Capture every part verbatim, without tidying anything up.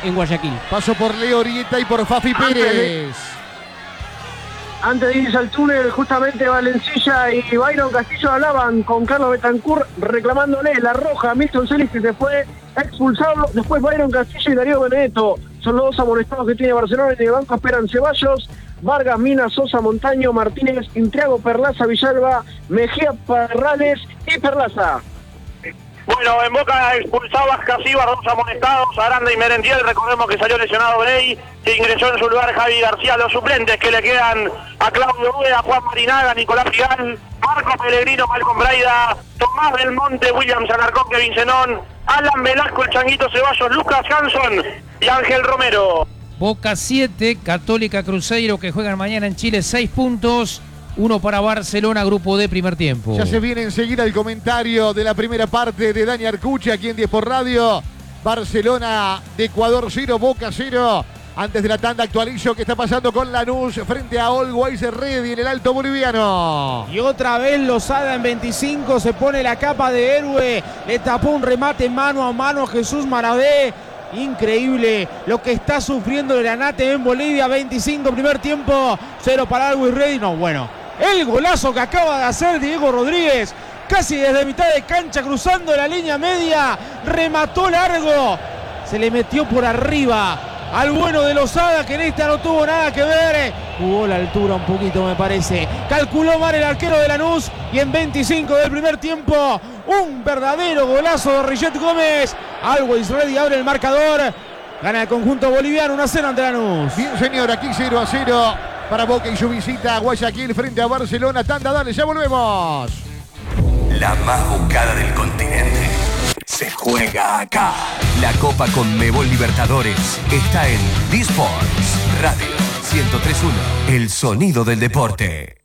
en Guayaquil. Paso por Leo Orieta y por Fafi Pérez. De, antes de irse al túnel, justamente Valencilla y Byron Castillo hablaban con Carlos Betancourt reclamándole la roja a Milton Celis, que se fue expulsado. Después Byron Castillo y Darío Benedetto son los dos amonestados que tiene Barcelona. En el banco esperan Ceballos, Vargas, Mina, Sosa, Montaño, Martínez, Intriago, Perlaza, Villalba, Mejía, Parrales y Perlaza. Bueno, en Boca expulsadas Casivas, dos amonestados, Aranda y Merentiel. Recordemos que salió lesionado Brey, se ingresó en su lugar Javi García. Los suplentes que le quedan a Claudio Rueda, Juan Marinaga, Nicolás Figal, Marco Pellegrino, Malcom Braida, Tomás Belmonte, William Sanarcón, Kevin Zenón, Alan Velasco, el Changuito Ceballos, Lucas Hanson y Ángel Romero. Boca siete, Católica Cruzeiro, que juegan mañana en Chile, seis puntos. Uno para Barcelona, grupo D, primer tiempo. Ya se viene enseguida el comentario de la primera parte de Dani Arcucci aquí en diez por Radio. Barcelona de Ecuador cero, Boca cero. Antes de la tanda actualizo qué está pasando con Lanús frente a Always Ready en el Alto Boliviano. Y otra vez Lozada en veinticinco, se pone la capa de héroe. Le tapó un remate mano a mano a Jesús Maradé. Increíble lo que está sufriendo el Granate en Bolivia. veinticinco, primer tiempo, cero para Always Ready. No, bueno. El golazo que acaba de hacer Diego Rodríguez, casi desde mitad de cancha, cruzando la línea media, remató largo, se le metió por arriba al bueno de Lozada, que en esta no tuvo nada que ver, jugó la altura un poquito me parece, calculó mal el arquero de Lanús, y en veinticinco del primer tiempo, un verdadero golazo de Richet Gómez. Always Ready abre el marcador, gana el conjunto boliviano uno a cero ante Lanús. Bien señor, aquí cero a cero. Para Boca y su visita a Guayaquil frente a Barcelona. Tanda, dale, ya volvemos. La más buscada del continente se juega acá. La Copa Conmebol Libertadores está en D-Sports Radio ciento tres punto uno. El sonido del deporte.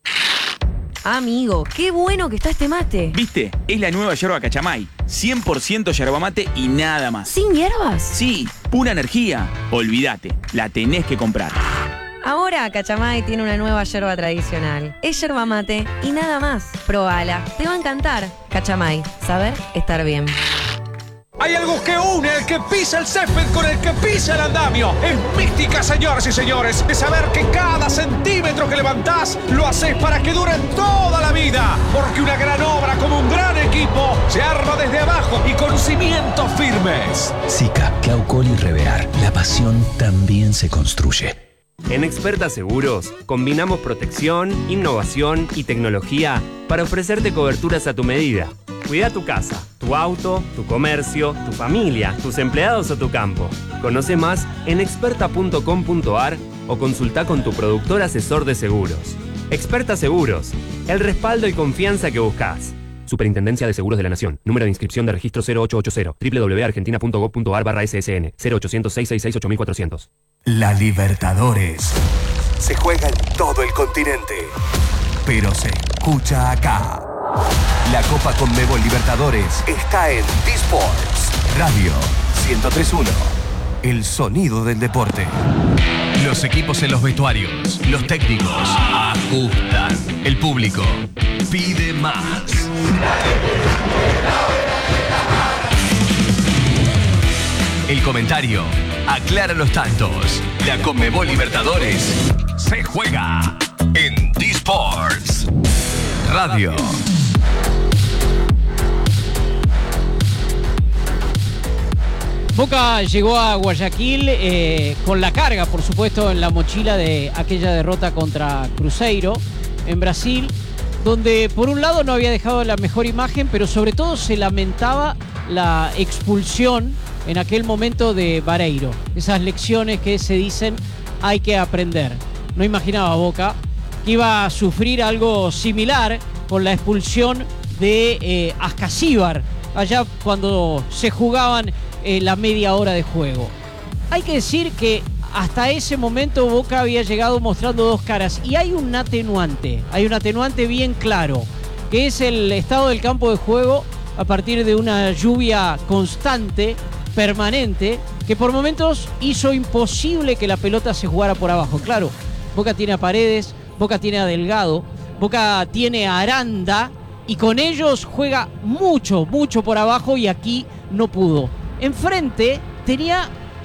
Amigo, qué bueno que está este mate. ¿Viste? Es la nueva yerba Cachamay. cien por ciento yerba mate y nada más. ¿Sin hierbas? Sí, pura energía. Olvídate, la tenés que comprar. Ahora Cachamay tiene una nueva yerba tradicional. Es yerba mate y nada más. Probala, te va a encantar. Cachamay, saber estar bien. Hay algo que une el que pisa el césped con el que pisa el andamio. Es mística, señoras y señores. Es saber que cada centímetro que levantás lo haces para que dure toda la vida. Porque una gran obra como un gran equipo se arma desde abajo y con cimientos firmes. Sica, Claucol y Revear. La pasión también se construye. En Experta Seguros combinamos protección, innovación y tecnología para ofrecerte coberturas a tu medida. Cuida tu casa, tu auto, tu comercio, tu familia, tus empleados o tu campo. Conoce más en experta punto com punto a r o consulta con tu productor asesor de seguros. Experta Seguros, el respaldo y confianza que buscas. Superintendencia de Seguros de la Nación. Número de inscripción de registro cero ocho ocho cero. doble u doble u doble u punto argentina punto gob punto a r barra S S N. cero ochocientos, seiscientos sesenta y seis, ocho mil cuatrocientos. La Libertadores se juega en todo el continente, pero se escucha acá. La Copa Conmebol Libertadores está en D-Sports Radio ciento tres punto uno. El sonido del deporte. Los equipos en los vestuarios, los técnicos ajustan. El público pide más. El comentario aclara los tantos. La Conmebol Libertadores se juega en D-Sports Radio. Boca llegó a Guayaquil eh, con la carga, por supuesto, en la mochila de aquella derrota contra Cruzeiro en Brasil, donde por un lado no había dejado la mejor imagen, pero sobre todo se lamentaba la expulsión en aquel momento de Vareiro. Esas lecciones que se dicen hay que aprender. No imaginaba Boca que iba a sufrir algo similar con la expulsión de eh, Ascasíbar, allá cuando se jugaban eh, la media hora de juego. Hay que decir que hasta ese momento Boca había llegado mostrando dos caras, y hay un atenuante, hay un atenuante bien claro, que es el estado del campo de juego a partir de una lluvia constante, permanente, que por momentos hizo imposible que la pelota se jugara por abajo. Claro, Boca tiene a Paredes, Boca tiene a Delgado, Boca tiene a Aranda, y con ellos juega mucho, mucho por abajo, y aquí no pudo. Enfrente tenía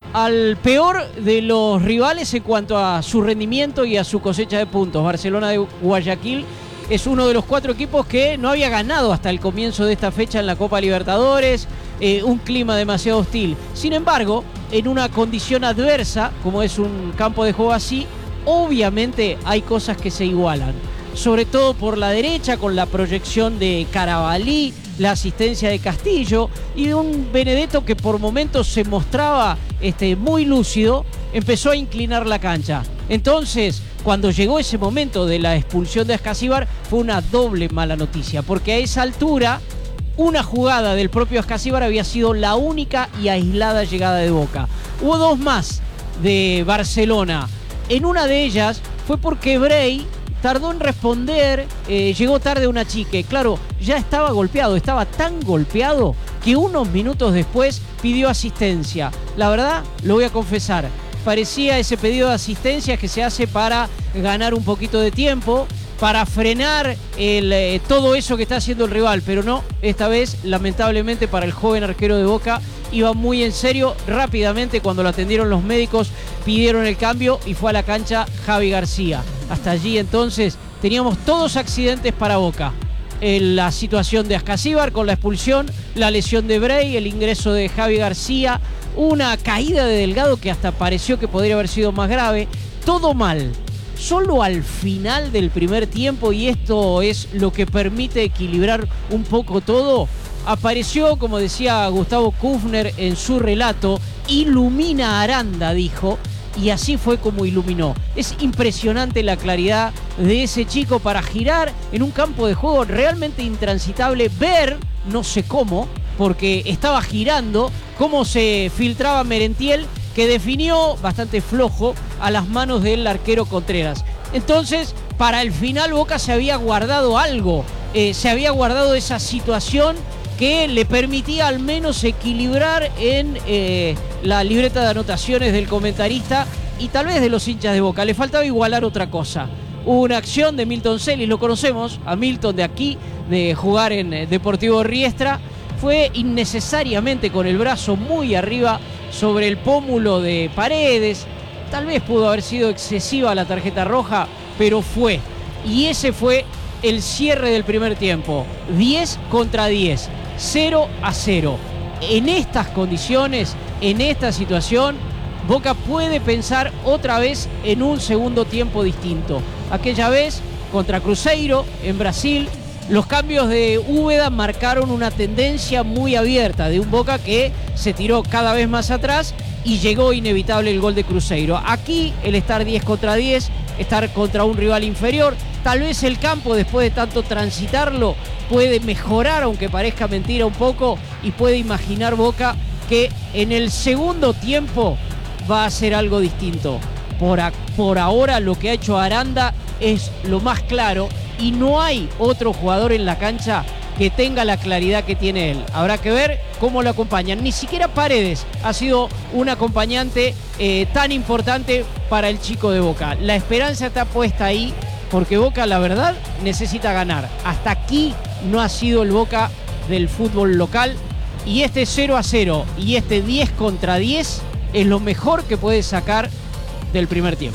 al peor de los rivales en cuanto a su rendimiento y a su cosecha de puntos. Barcelona de Guayaquil es uno de los cuatro equipos que no había ganado hasta el comienzo de esta fecha en la Copa Libertadores, eh, un clima demasiado hostil. Sin embargo, en una condición adversa, como es un campo de juego así, obviamente hay cosas que se igualan. Sobre todo por la derecha, con la proyección de Carabalí, la asistencia de Castillo y de un Benedetto que por momentos se mostraba este, muy lúcido, empezó a inclinar la cancha. Entonces, cuando llegó ese momento de la expulsión de Ascasíbar, fue una doble mala noticia, porque a esa altura, una jugada del propio Ascasíbar había sido la única y aislada llegada de Boca. Hubo dos más de Barcelona. En una de ellas fue porque Brey tardó en responder, eh, llegó tarde una chique. Claro, ya estaba golpeado, estaba tan golpeado que unos minutos después pidió asistencia. La verdad, lo voy a confesar, parecía ese pedido de asistencia que se hace para ganar un poquito de tiempo, para frenar el, eh, todo eso que está haciendo el rival, pero no, esta vez, lamentablemente para el joven arquero de Boca, iba muy en serio. Rápidamente, cuando lo atendieron los médicos, pidieron el cambio y fue a la cancha Javi García. Hasta allí entonces teníamos todos accidentes para Boca. En la situación de Ascasíbar con la expulsión, la lesión de Brey, el ingreso de Javi García, una caída de Delgado que hasta pareció que podría haber sido más grave. Todo mal. Solo al final del primer tiempo, y esto es lo que permite equilibrar un poco todo, apareció, como decía Gustavo Kufner en su relato, ilumina Aranda, dijo, y así fue como iluminó. Es impresionante la claridad de ese chico para girar en un campo de juego realmente intransitable, ver, no sé cómo, porque estaba girando, cómo se filtraba Merentiel, que definió bastante flojo a las manos del arquero Contreras. Entonces, para el final Boca se había guardado algo, eh, se había guardado esa situación que le permitía al menos equilibrar en eh, la libreta de anotaciones del comentarista y tal vez de los hinchas de Boca. Le faltaba igualar otra cosa. Hubo una acción de Milton Celis, lo conocemos, a Milton de aquí, de jugar en eh, Deportivo Riestra. Fue innecesariamente con el brazo muy arriba sobre el pómulo de Paredes. Tal vez pudo haber sido excesiva la tarjeta roja, pero fue. Y ese fue el cierre del primer tiempo. diez contra diez. cero a cero. En estas condiciones, en esta situación, Boca puede pensar otra vez en un segundo tiempo distinto. Aquella vez contra Cruzeiro en Brasil, los cambios de Úbeda marcaron una tendencia muy abierta de un Boca que se tiró cada vez más atrás y llegó inevitable el gol de Cruzeiro. Aquí el estar diez contra diez, estar contra un rival inferior, tal vez el campo después de tanto transitarlo puede mejorar, aunque parezca mentira un poco, y puede imaginar Boca que en el segundo tiempo va a hacer algo distinto. Por, a, por ahora lo que ha hecho Aranda es lo más claro y no hay otro jugador en la cancha que tenga la claridad que tiene él. Habrá que ver cómo lo acompañan. Ni siquiera Paredes ha sido un acompañante eh, tan importante para el chico de Boca. La esperanza está puesta ahí porque Boca, la verdad, necesita ganar. Hasta aquí no ha sido el Boca del fútbol local y este cero a cero y este diez contra diez es lo mejor que puede sacar del primer tiempo.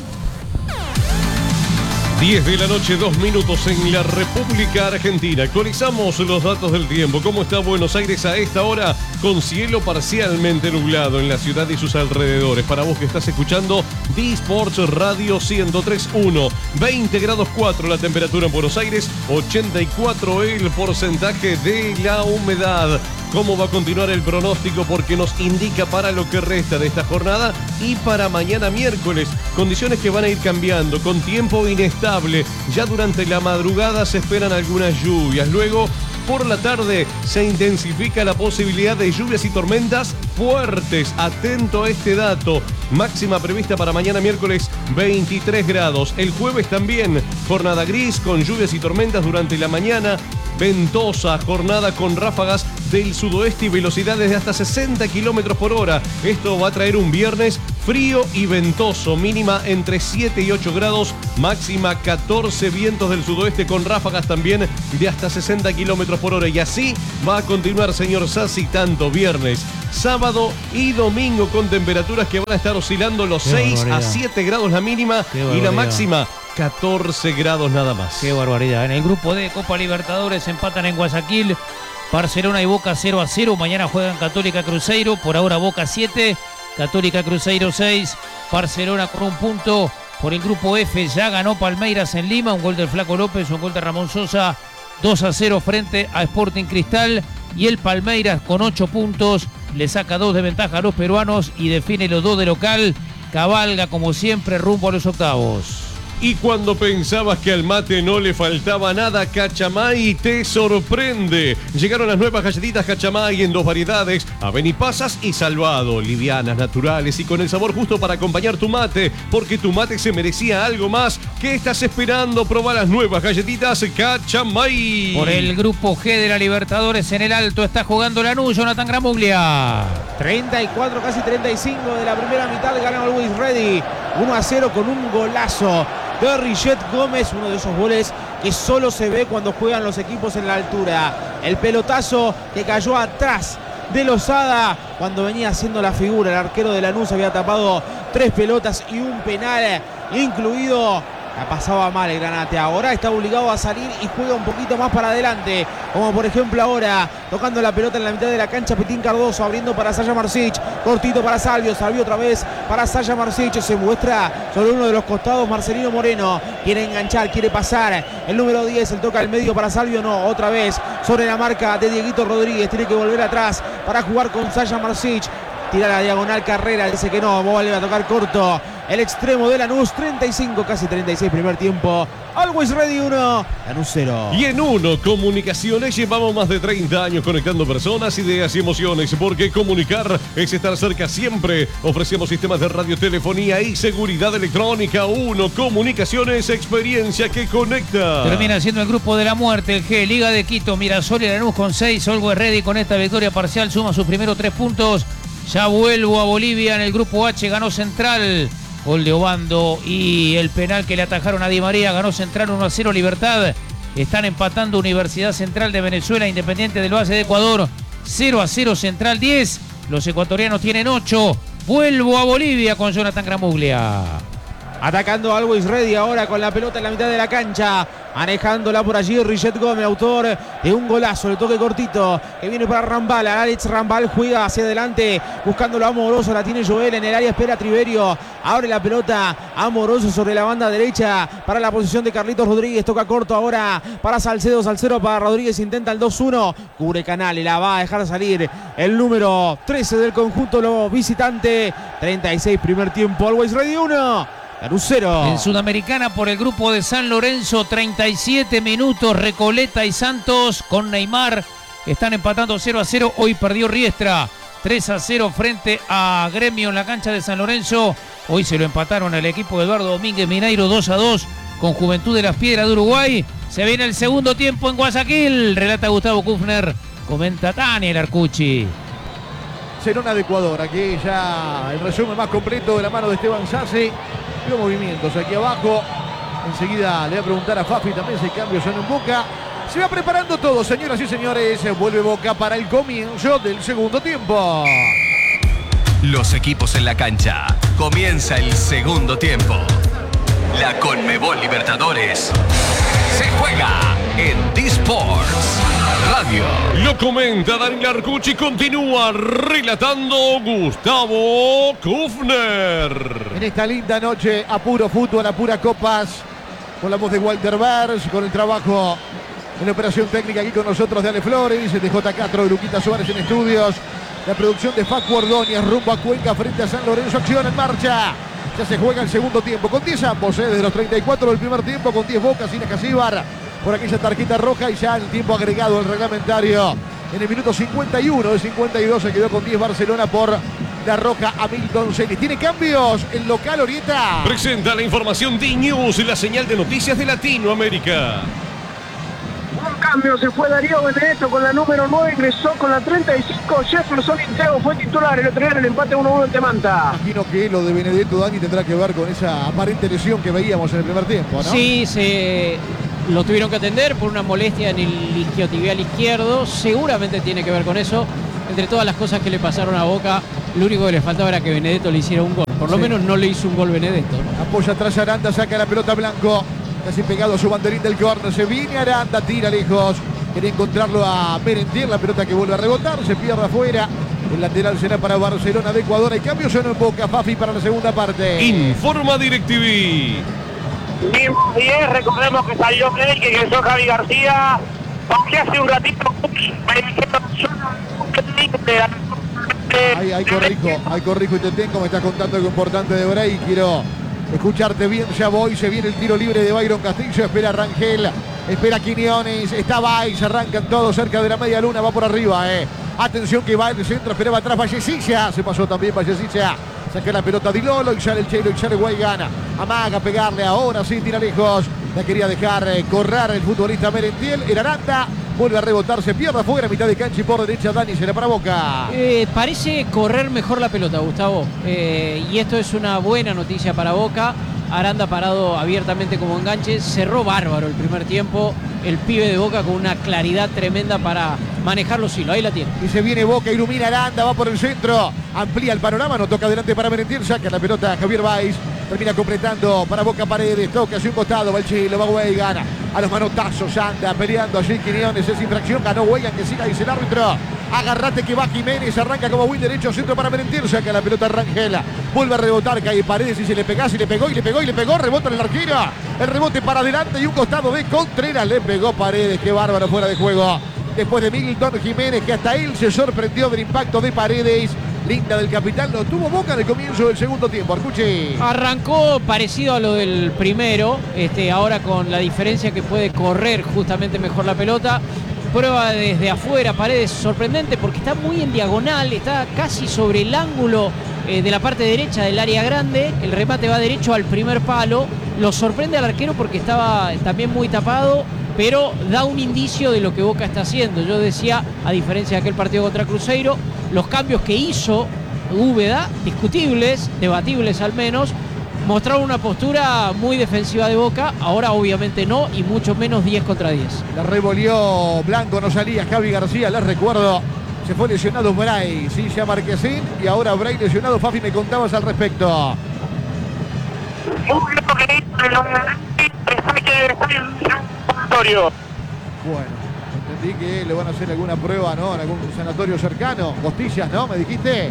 diez de la noche, dos minutos en la República Argentina. Actualizamos los datos del tiempo. ¿Cómo está Buenos Aires a esta hora? Con cielo parcialmente nublado en la ciudad y sus alrededores. Para vos que estás escuchando D-Sports Radio ciento tres punto uno. veinte grados cuatro la temperatura en Buenos Aires. ochenta y cuatro el porcentaje de la humedad. ¿Cómo va a continuar el pronóstico? Porque nos indica para lo que resta de esta jornada y para mañana miércoles. Condiciones que van a ir cambiando con tiempo inestable. Ya durante la madrugada se esperan algunas lluvias. Luego, por la tarde, se intensifica la posibilidad de lluvias y tormentas fuertes. Atento a este dato. Máxima prevista para mañana miércoles, veintitrés grados. El jueves también, jornada gris con lluvias y tormentas durante la mañana. ventosa, jornada con ráfagas del sudoeste y velocidades de hasta sesenta kilómetros por hora. Esto va a traer un viernes frío y ventoso, mínima entre siete y ocho grados, máxima catorce, vientos del sudoeste con ráfagas también de hasta sesenta kilómetros por hora. Y así va a continuar, señor Sassi, tanto viernes, sábado y domingo, con temperaturas que van a estar oscilando los seis a siete grados la mínima y la máxima catorce grados nada más. Qué barbaridad. En el grupo D, Copa Libertadores, empatan en Guayaquil Barcelona y Boca cero a cero. Mañana juegan Católica Cruzeiro. Por ahora Boca siete, Católica Cruzeiro seis. Barcelona con un punto. Por el grupo F ya ganó Palmeiras en Lima. Un gol del Flaco López, un gol de Ramón Sosa. dos a cero frente a Sporting Cristal. Y el Palmeiras con ocho puntos le saca dos de ventaja a los peruanos y define los dos de local. Cabalga como siempre rumbo a los octavos. Y cuando pensabas que al mate no le faltaba nada, Cachamay te sorprende. Llegaron las nuevas galletitas Cachamay en dos variedades, Avenipasas y Salvado, livianas, naturales y con el sabor justo para acompañar tu mate, porque tu mate se merecía algo más. ¿Qué estás esperando? Proba las nuevas galletitas Cachamay. Por el grupo G de la Libertadores, en el alto está jugando Lanús, Jonathan Gramuglia. treinta y cuatro, casi treinta y cinco de la primera mitad, ganó Always Ready. uno a cero con un golazo de Richet Gómez, uno de esos goles que solo se ve cuando juegan los equipos en la altura. El pelotazo que cayó atrás de Lozada cuando venía haciendo la figura. El arquero de Lanús había tapado tres pelotas y un penal incluido. La pasaba mal el Granate, ahora está obligado a salir y juega un poquito más para adelante, como por ejemplo ahora, tocando la pelota en la mitad de la cancha, Petín Cardoso, abriendo para Sasha Marsic, cortito para Salvio, Salvio otra vez para Sasha Marsic, se muestra sobre uno de los costados Marcelino Moreno, quiere enganchar, quiere pasar, el número diez, el toca al medio para Salvio, no, otra vez sobre la marca de Dieguito Rodríguez, tiene que volver atrás para jugar con Sasha Marsic. Tira la diagonal Carrera, dice que no, vuelve a tocar corto. El extremo de Lanús, treinta y cinco, casi treinta y seis primer tiempo. Always Ready uno, Lanús cero. Y en Uno Comunicaciones llevamos más de treinta años conectando personas, ideas y emociones, porque comunicar es estar cerca siempre. Ofrecemos sistemas de radiotelefonía y seguridad electrónica. Uno Comunicaciones, experiencia que conecta. Termina siendo el grupo de la muerte, el G, Liga de Quito, Mirasol y Lanús con seis. Always Ready con esta victoria parcial suma sus primeros tres puntos. Ya vuelvo a Bolivia en el grupo H, ganó Central, gol de Obando y el penal que le atajaron a Di María, ganó Central uno a cero Libertad. Están empatando Universidad Central de Venezuela, Independiente del Valle de Ecuador, cero a cero Central diez, los ecuatorianos tienen ocho. Vuelvo a Bolivia con Jonathan Gramuglia. Atacando Always Ready ahora con la pelota en la mitad de la cancha. Manejándola por allí Richet Gómez, autor de un golazo, el toque cortito que viene para Rambal. Alex Rambal juega hacia adelante, buscándolo a Amoroso, la tiene Joel en el área, espera Triverio. Abre la pelota Amoroso sobre la banda derecha para la posición de Carlitos Rodríguez. Toca corto ahora para Salcedo, Salcedo para Rodríguez, intenta el dos uno. Cubre Canales, la va a dejar salir el número trece del conjunto lo visitante. treinta y seis primer tiempo, Always Ready uno. Carucero. En Sudamericana por el grupo de San Lorenzo, treinta y siete minutos, Recoleta y Santos con Neymar están empatando cero a cero. Hoy perdió Riestra tres a cero frente a Gremio en la cancha de San Lorenzo. Hoy se lo empataron al equipo de Eduardo Domínguez Mineiro dos a dos con Juventud de las Piedras de Uruguay. Se viene el segundo tiempo en Guayaquil, relata Gustavo Kufner, comenta Daniel Arcucci. Cerona de Ecuador, aquí ya el resumen más completo de la mano de Esteban Sassi. Veo movimientos aquí abajo. Enseguida le voy a preguntar a Fafi también si hay cambios son en Boca. Se va preparando todo, señoras y señores. Vuelve Boca para el comienzo del segundo tiempo. Los equipos en la cancha. Comienza el segundo tiempo. La Conmebol Libertadores se juega en D-Sports Radio. Lo comenta Daniel Arcucci, continúa relatando Gustavo Kufner. En esta linda noche, a puro fútbol, a pura copas, con la voz de Walter Bers, con el trabajo en la operación técnica aquí con nosotros de Ale Flores, de J Castro, de Luquita Suárez en estudios, la producción de Facu Ordóñez rumbo a Cuenca frente a San Lorenzo, acción en marcha. Ya se juega el segundo tiempo, con diez ambos, ¿eh? Desde los treinta y cuatro del primer tiempo, con diez Boca, sin Casíbar, por aquella tarjeta roja y ya el tiempo agregado al reglamentario. En el minuto cincuenta y uno de cincuenta y dos se quedó con diez Barcelona por la roja a Milton Celis. ¿Tiene cambios el local, Orieta? Presenta la información D-News, la señal de noticias de Latinoamérica. Un cambio, se fue Darío Benedetto con la número nueve, ingresó con la treinta y cinco, Jefferson Inteo fue titular el otro día en el empate uno a uno ante Manta. Imagino que lo de Benedetto, Dani, tendrá que ver con esa aparente lesión que veíamos en el primer tiempo, ¿no? Sí, se lo tuvieron que atender por una molestia en el isquiotibial izquierdo, seguramente tiene que ver con eso. Entre todas las cosas que le pasaron a Boca, lo único que le faltaba era que Benedetto le hiciera un gol. Por lo sí. menos no le hizo un gol Benedetto, ¿no? Apoya atrás Aranda, saca la pelota Blanco. Casi pegado a su banderín del córner. Se viene Aranda, tira lejos. Quería encontrarlo a Merentiel. La pelota que vuelve a rebotar. Se pierde afuera. El lateral será para Barcelona de Ecuador. Hay cambios en Boca. Fafi para la segunda parte. Informa DirecTV. Mismos diez. Recordemos que salió Frey, que ingresó Javi García. Aunque hace un ratito me dijeron Ahí, ahí corrijo, ahí corrijo y te tengo. Me está contando algo importante de Bray. Quiero escucharte bien, ya voy, se viene el tiro libre de Byron Castillo, espera Rangel, espera Quiñones, está Baez, arrancan todos cerca de la media luna, va por arriba, eh. Atención que va en el centro, esperaba atrás Vallecilla, se pasó también Vallecilla, saca la pelota Di Lolo, y sale el Chelo, y sale Guay gana, amaga pegarle, ahora sí, tira lejos, la quería dejar eh, correr el futbolista Merentiel, el Aranda, vuelve a rebotar, se pierde afuera, mitad de cancha y por derecha Dani, será para Boca. Eh, parece correr mejor la pelota, Gustavo. Eh, y esto es una buena noticia para Boca. Aranda parado abiertamente como enganche. Cerró bárbaro el primer tiempo. El pibe de Boca con una claridad tremenda para manejar los hilos. Ahí la tiene. Y se viene Boca, ilumina Aranda, va por el centro. Amplía el panorama, no toca adelante para Merentiel. Saca la pelota Javier Baez. Termina completando para Boca Paredes. Toca hacia un costado, va el Chilo, va Güey, gana. A los manotazos anda peleando allí Quiñones. Es infracción, ganó Güey, que siga, dice el árbitro. Agarrate que va Jiménez, arranca como win derecho, centro para Merentiel, saca la pelota Rangel, vuelve a rebotar, cae Paredes y se le pegás y le pegó y le pegó y le pegó, rebota en el arquero, el rebote para adelante y un costado de Contreras, le pegó Paredes, qué bárbaro, fuera de juego. Después de Milton Jiménez, que hasta él se sorprendió del impacto de Paredes. Linda del capitán, lo tuvo Boca en el comienzo del segundo tiempo, Arcucci. Arrancó parecido a lo del primero, este, ahora con la diferencia que puede correr justamente mejor la pelota. Prueba desde afuera, Paredes, sorprendente porque está muy en diagonal, está casi sobre el ángulo eh, de la parte derecha del área grande. El remate va derecho al primer palo. Lo sorprende al arquero porque estaba también muy tapado, pero da un indicio de lo que Boca está haciendo. Yo decía, a diferencia de aquel partido contra Cruzeiro, los cambios que hizo Úbeda, discutibles, debatibles al menos, mostraron una postura muy defensiva de Boca. Ahora obviamente no, y mucho menos diez contra diez. La revolvió Blanco, no salía Javi García, les recuerdo. Se fue lesionado Bray, sí, ya Marquesín, y ahora Bray lesionado. Fafi, me contabas al respecto. Bueno, entendí que le van a hacer alguna prueba, ¿no? En algún sanatorio cercano. Costillas, ¿no? ¿Me dijiste?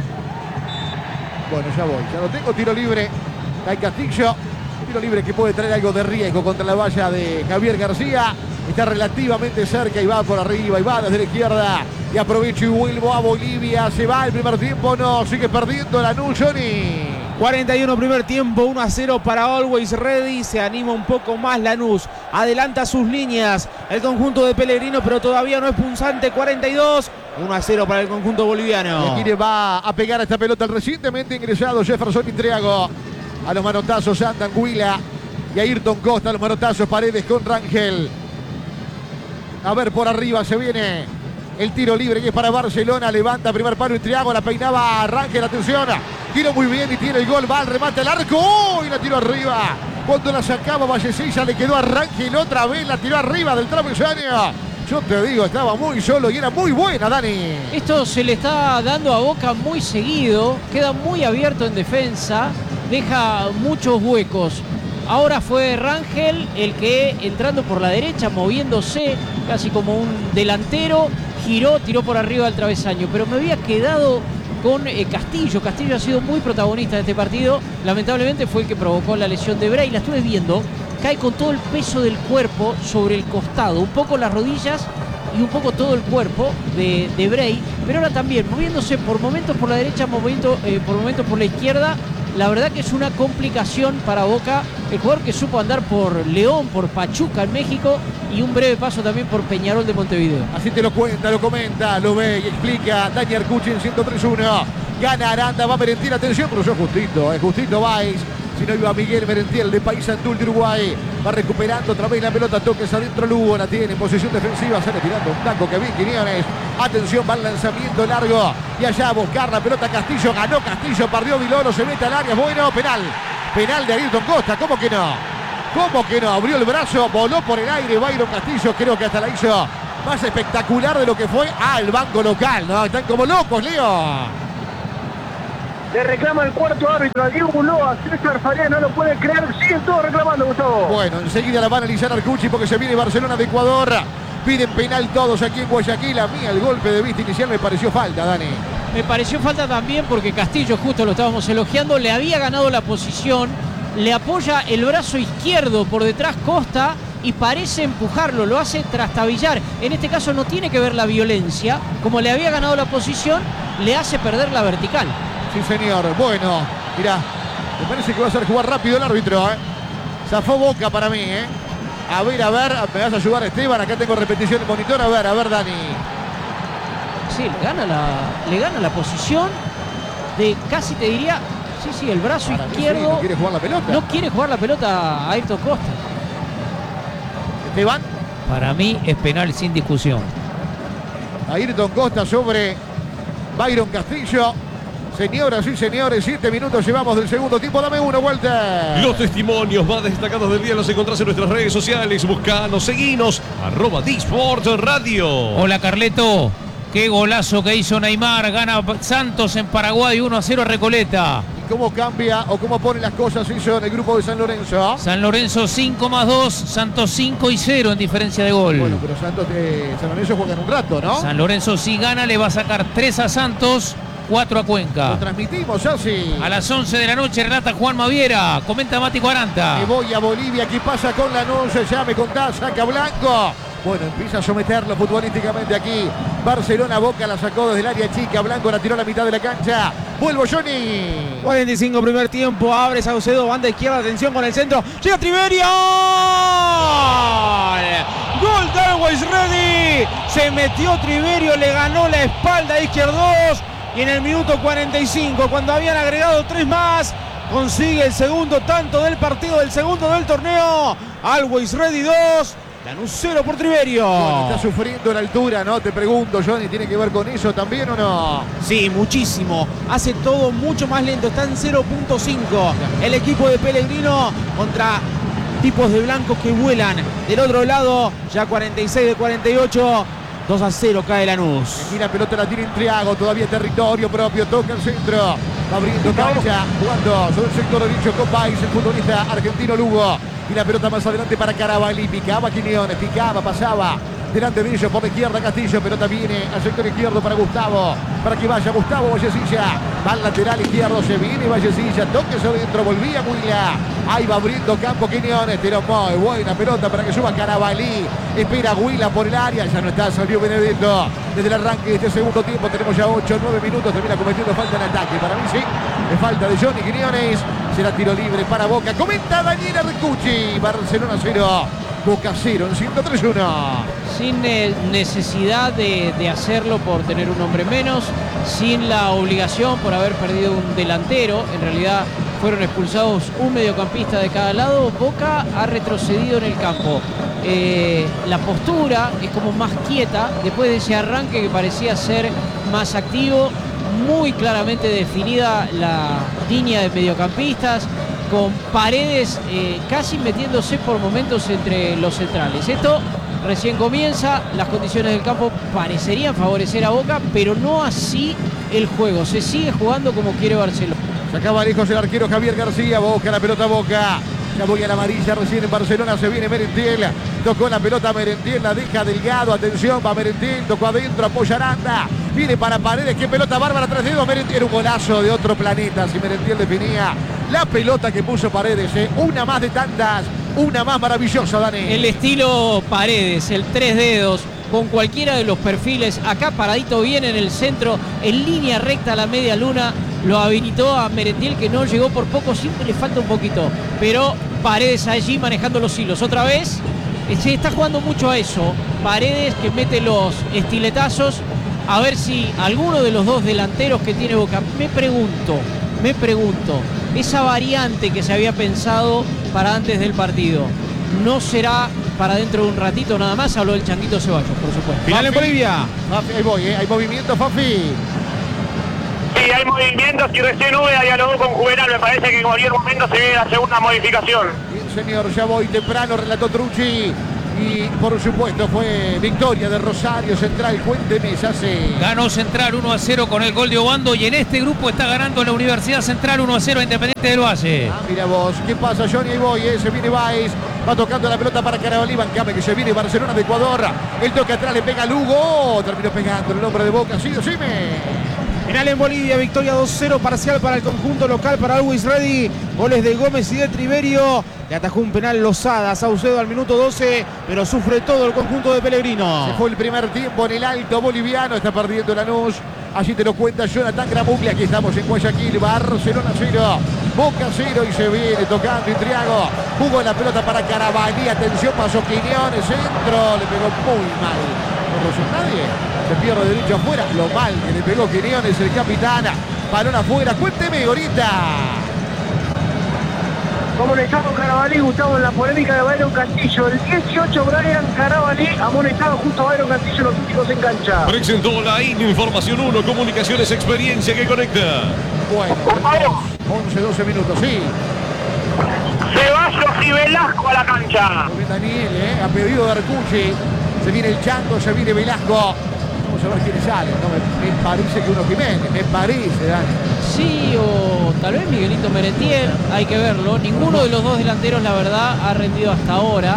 Bueno, ya voy, ya lo tengo. Tiro libre. Cae Castillo. Tiro libre que puede traer algo de riesgo contra la valla de Javier García. Está relativamente cerca y va por arriba y va desde la izquierda. Y aprovecho y vuelvo a Bolivia. Se va el primer tiempo. No, sigue perdiendo Lanús, Johnny. cuarenta y uno primer tiempo, uno a cero para Always Ready. Se anima un poco más Lanús. Adelanta sus líneas el conjunto de Pellegrino, pero todavía no es punzante. cuarenta y dos, uno a cero para el conjunto boliviano. Y aquí le va a pegar a esta pelota el recientemente ingresado Jefferson Intriago. A los manotazos andan Huila y a Ayrton Costa. A los manotazos Paredes con Rangel. A ver, por arriba se viene el tiro libre que es para Barcelona. Levanta primer palo Intriago. La peinaba Rangel. Atención. Tiro muy bien y tiene el gol. Va al remate al arco. ¡Oh! Y la tiró arriba. Cuando la sacaba Vallecilla le quedó a Rangel otra vez. La tiró arriba del travesaño. Yo te digo, estaba muy solo y era muy buena, Dani. Esto se le está dando a Boca muy seguido. Queda muy abierto en defensa. Deja muchos huecos. Ahora fue Rangel el que, entrando por la derecha, moviéndose casi como un delantero, giró, tiró por arriba del travesaño. Pero me había quedado con eh, Castillo. Castillo ha sido muy protagonista de este partido. Lamentablemente fue el que provocó la lesión de Bray. La estuve viendo. Cae con todo el peso del cuerpo sobre el costado. Un poco las rodillas y un poco todo el cuerpo de, de Bray. Pero ahora también moviéndose por momentos por la derecha, momento, eh, por momentos por la izquierda. La verdad que es una complicación para Boca. El jugador que supo andar por León, por Pachuca en México y un breve paso también por Peñarol de Montevideo. Así te lo cuenta, lo comenta, lo ve y explica Dani Arcucci en ciento tres uno. Gana Aranda, va Merentiel, atención, cruzó justito, eh, justito Baez. Si no iba Miguel Merentiel de Paysandú de Uruguay. Va recuperando otra vez la pelota. Toques adentro Lugo. La tiene en posición defensiva. Sale tirando un taco que vi Quiñones. Atención, va el lanzamiento largo. Y allá a buscar la pelota Castillo. Ganó Castillo. Perdió Viloro. Se mete al área. Bueno, penal. Penal de Ayrton Costa. ¿Cómo que no? ¿Cómo que no? Abrió el brazo. Voló por el aire. Byron Castillo. Creo que hasta la hizo más espectacular de lo que fue al banco local, ¿no? Están como locos, Leo. Le reclama el cuarto árbitro a Diego Ulloa. César Faría no lo puede creer. Siguen todos reclamando, Gustavo. Bueno, enseguida la va a analizar Arcucci porque se viene Barcelona de Ecuador. Piden penal todos aquí en Guayaquil. A mí el golpe de vista inicial me pareció falta, Dani. Me pareció falta también porque Castillo, justo lo estábamos elogiando, le había ganado la posición. Le apoya el brazo izquierdo por detrás Costa y parece empujarlo, lo hace trastabillar. En este caso no tiene que ver la violencia. Como le había ganado la posición, le hace perder la vertical. Sí, señor. Bueno, mirá, me parece que va a hacer jugar rápido el árbitro, ¿eh? Zafó Boca para mí, ¿eh? A ver, a ver, me vas a ayudar, Esteban. Acá tengo repetición de monitor. A ver, a ver, Dani. Sí, le gana la, le gana la posición de casi te diría, sí, sí, el brazo para izquierdo. Sí, no quiere jugar la pelota. No quiere jugar la pelota a Ayrton Costa. Esteban. Para mí es penal sin discusión. Ayrton Costa sobre Byron Castillo. Señoras y señores, siete minutos llevamos del segundo tiempo. Dame uno, vuelta. Los testimonios más destacados del día los encontrás en nuestras redes sociales. Buscanos, seguinos, arroba Disport Radio. Hola, Carleto. Qué golazo que hizo Neymar. Gana Santos en Paraguay uno a cero a Recoleta. ¿Y cómo cambia o cómo pone las cosas hizo en el grupo de San Lorenzo? San Lorenzo cinco más dos, Santos cinco y cero en diferencia de gol. Bueno, pero Santos de San Lorenzo juegan un rato, ¿no? San Lorenzo si gana le va a sacar tres a Santos, cuatro a Cuenca. Lo transmitimos así. A las once de la noche relata Juan Maviera. Comenta Mati cuarenta. Me voy a Bolivia. ¿Qué pasa con Lanús? Ya me contás. Saca Blanco. Bueno, empieza a someterlo futbolísticamente aquí. Barcelona, Boca la sacó desde el área chica. Blanco la tiró a la mitad de la cancha. Vuelvo, Johnny. cuarenta y cinco primer tiempo. Abre Saucedo. Banda izquierda. Atención con el centro. Llega Triverio. Gol de Always Ready. Se metió Triverio. Le ganó la espalda a Izquierdos. Y en el minuto cuarenta y cinco, cuando habían agregado tres más, consigue el segundo tanto del partido, del segundo del torneo. Always Ready dos, Lanús cero por Triverio. Bueno, está sufriendo la altura, ¿no? Te pregunto, Johnny, ¿tiene que ver con eso también o no? Sí, muchísimo. Hace todo mucho más lento. Está en cero punto cinco. El equipo de Pellegrino contra tipos de blancos que vuelan. Del otro lado, ya cuarenta y seis de cuarenta y ocho. dos a cero cae Lanús. Y la pelota la tiene Triago, todavía territorio propio, toca el centro. Va abriendo cancha, jugando sobre el sector derecho con Pais, el futbolista argentino Lugo. Y la pelota más adelante para Carabalí. Picaba Quiñones, picaba, pasaba. Delante de ellos por la izquierda Castillo. Pelota viene al sector izquierdo para Gustavo. Para que vaya Gustavo Vallecilla. Va al lateral izquierdo, se viene Vallecilla. Toques adentro, volvía Huila. Ahí va abriendo campo Quiñones. Tiró muy buena pelota para que suba Carabalí. Espera Huila por el área. Ya no está, salió Benedetto. Desde el arranque de este segundo tiempo tenemos ya ocho, nueve minutos. Termina cometiendo falta en ataque. Para mí sí, es falta de Johnny Quiñones. Será tiro libre para Boca. Comenta Daniel Arcucci. Barcelona cero. Boca cero en ciento tres uno. Sin eh, necesidad de, de hacerlo por tener un hombre menos, sin la obligación por haber perdido un delantero. En realidad fueron expulsados un mediocampista de cada lado. Boca ha retrocedido en el campo. Eh, la postura es como más quieta después de ese arranque que parecía ser más activo. Muy claramente definida la línea de mediocampistas, con Paredes eh, casi metiéndose por momentos entre los centrales. Esto recién comienza, las condiciones del campo parecerían favorecer a Boca, pero no así el juego. Se sigue jugando como quiere Barcelona. Sacaba lejos el arquero Javier García. Boca la pelota Boca. Ya voy a la amarilla recién en Barcelona. Se viene Merentiel. Tocó la pelota Merentiel. La deja Delgado. Atención, va Merentiel. Tocó adentro. Apoya Aranda. Viene para Paredes. Qué pelota bárbara. Tres dedos. Merentiel. Era un golazo de otro planeta. Si Merentiel definía la pelota que puso Paredes. ¿eh? Una más de tantas. Una más maravillosa, Dani. El estilo Paredes. El tres dedos. Con cualquiera de los perfiles. Acá paradito bien en el centro. En línea recta a la media luna. Lo habilitó a Merentiel, que no llegó por poco, siempre le falta un poquito. Pero Paredes allí manejando los hilos. Otra vez, se está jugando mucho a eso. Paredes que mete los estiletazos. A ver si alguno de los dos delanteros que tiene Boca, me pregunto, me pregunto, esa variante que se había pensado para antes del partido no será para dentro de un ratito nada más. Habló el Changuito Ceballos, por supuesto. Final en Bolivia. Fafi, ahí voy, ¿eh? Hay movimiento, Fafi. Sí, hay movimientos y recién Úbeda dialogó con Juvenal. Me parece que en cualquier momento se viene la segunda modificación. Bien, señor, ya voy temprano, relató Trucci. Y por supuesto fue victoria de Rosario Central. Cuénteme, ya se... Ganó Central uno a cero con el gol de Obando y en este grupo está ganando la Universidad Central uno a cero a Independiente del Valle. Ah, mira vos, ¿qué pasa, Johnny? Ahí voy, eh. Se viene Baez, va tocando la pelota para Carabalí, Bancame, que se viene Barcelona de Ecuador. El toque atrás, le pega Lugo, terminó pegando el hombre de Boca, sí, decime. Final en Bolivia, victoria dos cero parcial para el conjunto local, para Always Ready. Goles de Gómez y de Triverio. Le atajó un penal Lozada, Saucedo al minuto doce, pero sufre todo el conjunto de Pellegrino. Se fue el primer tiempo en el alto boliviano, está perdiendo Lanús. Allí te lo cuenta Jonathan Gramuglia. Aquí estamos en Guayaquil, Barcelona cero, Boca cero, y se viene tocando Intriago. Jugó la pelota para Carabalí, atención, pasó Quiñones, centro, le pegó muy mal. No rozó nadie, se pierde derecho afuera, lo mal que le pegó Quiñones, el capitán. Balón afuera, cuénteme ahorita. Amonestado Carabalí, Gustavo, en la polémica de Byron Castillo. El dieciocho, Brian Carabalí, amonestado justo a Byron Castillo, los únicos en cancha. Presentó la Información uno, Comunicaciones, experiencia que conecta. Bueno, once, doce minutos, sí. Ceballos y Velasco a la cancha. Bien, Daniel, ¿eh? A pedido de Arcucci. Se viene el Chango, se viene Velasco. Vamos a ver quiénes salen. No, me, me parece que uno Jiménez, me parece, Dani. Sí, o tal vez Miguelito Merentiel, hay que verlo. Ninguno de los dos delanteros, la verdad, ha rendido hasta ahora.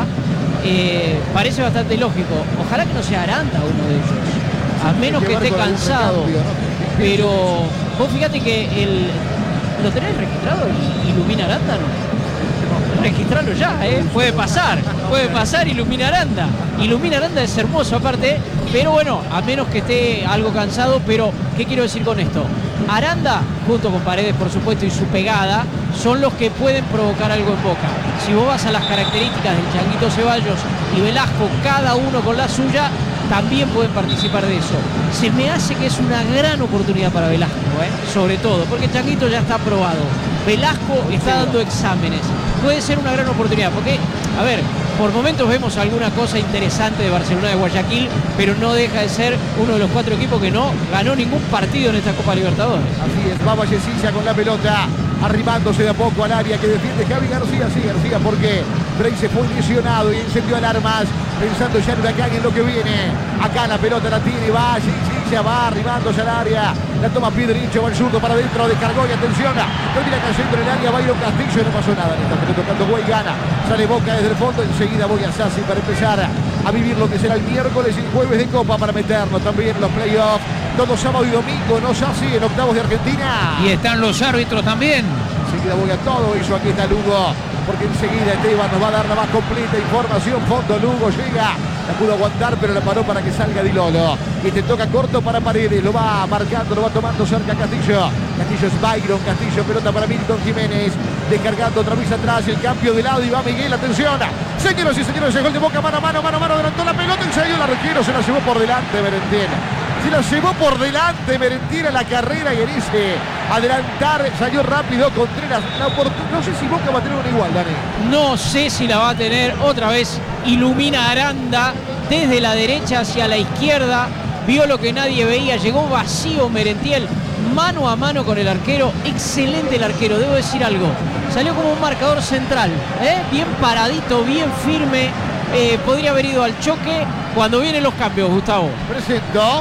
Eh, parece bastante lógico. Ojalá que no sea Aranda uno de ellos, a menos que esté cansado. Pero vos fíjate que el... ¿Lo tenés registrado? ¿Ilumina Aranda, no? Registrarlo ya, ¿eh? Puede pasar, puede pasar Ilumina Aranda. Ilumina Aranda es hermoso aparte, pero bueno, a menos que esté algo cansado. Pero, ¿qué quiero decir con esto? Aranda, junto con Paredes, por supuesto, y su pegada, son los que pueden provocar algo en Boca. Si vos vas a las características del Changuito Ceballos y Velasco, cada uno con la suya, también pueden participar de eso. Se me hace que es una gran oportunidad para Velasco, ¿eh? Sobre todo, porque Changuito ya está aprobado. Velasco está dando exámenes. Puede ser una gran oportunidad, porque, a ver, por momentos vemos alguna cosa interesante de Barcelona de Guayaquil, pero no deja de ser uno de los cuatro equipos que no ganó ningún partido en esta Copa Libertadores. Así es, va Vallecilla con la pelota, arrimándose de a poco al área que defiende Javi García. Sí, García, porque Frey se fue lesionado y encendió alarmas, pensando ya en Huracán, en lo que viene. Acá la pelota la tiene, va Vallecilla, va arrimándose al área, la toma pie derecho, va el zurdo para adentro, descargó y atención, termina cayendo en el área Byron Castillo, no pasó nada en esta pelota, tocando Guay, gana, sale Boca desde el fondo, enseguida voy a Sassi para empezar a vivir lo que será el miércoles y el jueves de Copa, para meternos también en los playoffs, todo sábado y domingo, ¿no, Sassi? En octavos de Argentina. Y están los árbitros también. Enseguida voy a todo eso, aquí está Lugo, porque enseguida Esteban nos va a dar la más completa información. Fondo, Lugo llega, la pudo aguantar, pero la paró para que salga Di Lolo. Y te toca corto para Paredes, lo va marcando, lo va tomando cerca Castillo. Castillo es Byron, Castillo, pelota para Milton Jiménez, descargando otra vez atrás, el cambio de lado y va Miguel, atención. Señoras y señores, el gol de Boca, mano a mano, mano a mano, adelantó la pelota, ensayó la requiero, se la llevó por delante Merentiel. Se la llevó por delante Merentiel a la carrera y elige adelantar, salió rápido Contreras. La no sé si Boca va a tener una igual, Dani. No sé si la va a tener otra vez. Ilumina Aranda desde la derecha hacia la izquierda. Vio lo que nadie veía. Llegó vacío Merentiel, mano a mano con el arquero. Excelente el arquero, debo decir algo. Salió como un marcador central, ¿eh? Bien paradito, bien firme. Eh, podría haber ido al choque cuando vienen los cambios, Gustavo. Presento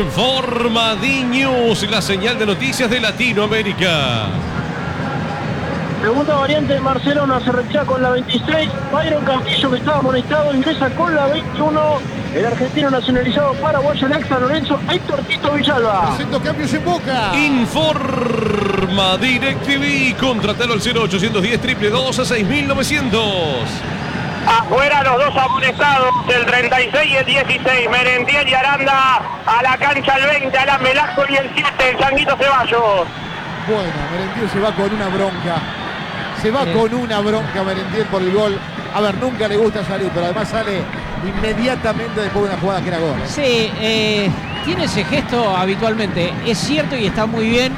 Informa D News, la señal de noticias de Latinoamérica. Segunda variante de Barcelona, se retira con la veintiséis. Byron Castillo, que estaba amonestado, ingresa con la veintiuno. El argentino nacionalizado paraguayo en San Lorenzo, Héctor Tito Villalba. Haciendo cambios en Boca. Informa DirecTV. Contratalo al cero ochocientos diez, triple dos a seis mil novecientos. Afuera los dos amonestados, el treinta y seis y el dieciséis. Merentiel y Aranda a la cancha el veinte, Alan Velasco y el siete, el Changuito Ceballos. Bueno, Merentiel se va con una bronca. Se va eh. con una bronca Merentiel por el gol. A ver, nunca le gusta salir, pero además sale inmediatamente después de una jugada que era gol. Sí, eh, tiene ese gesto habitualmente. Es cierto y está muy bien.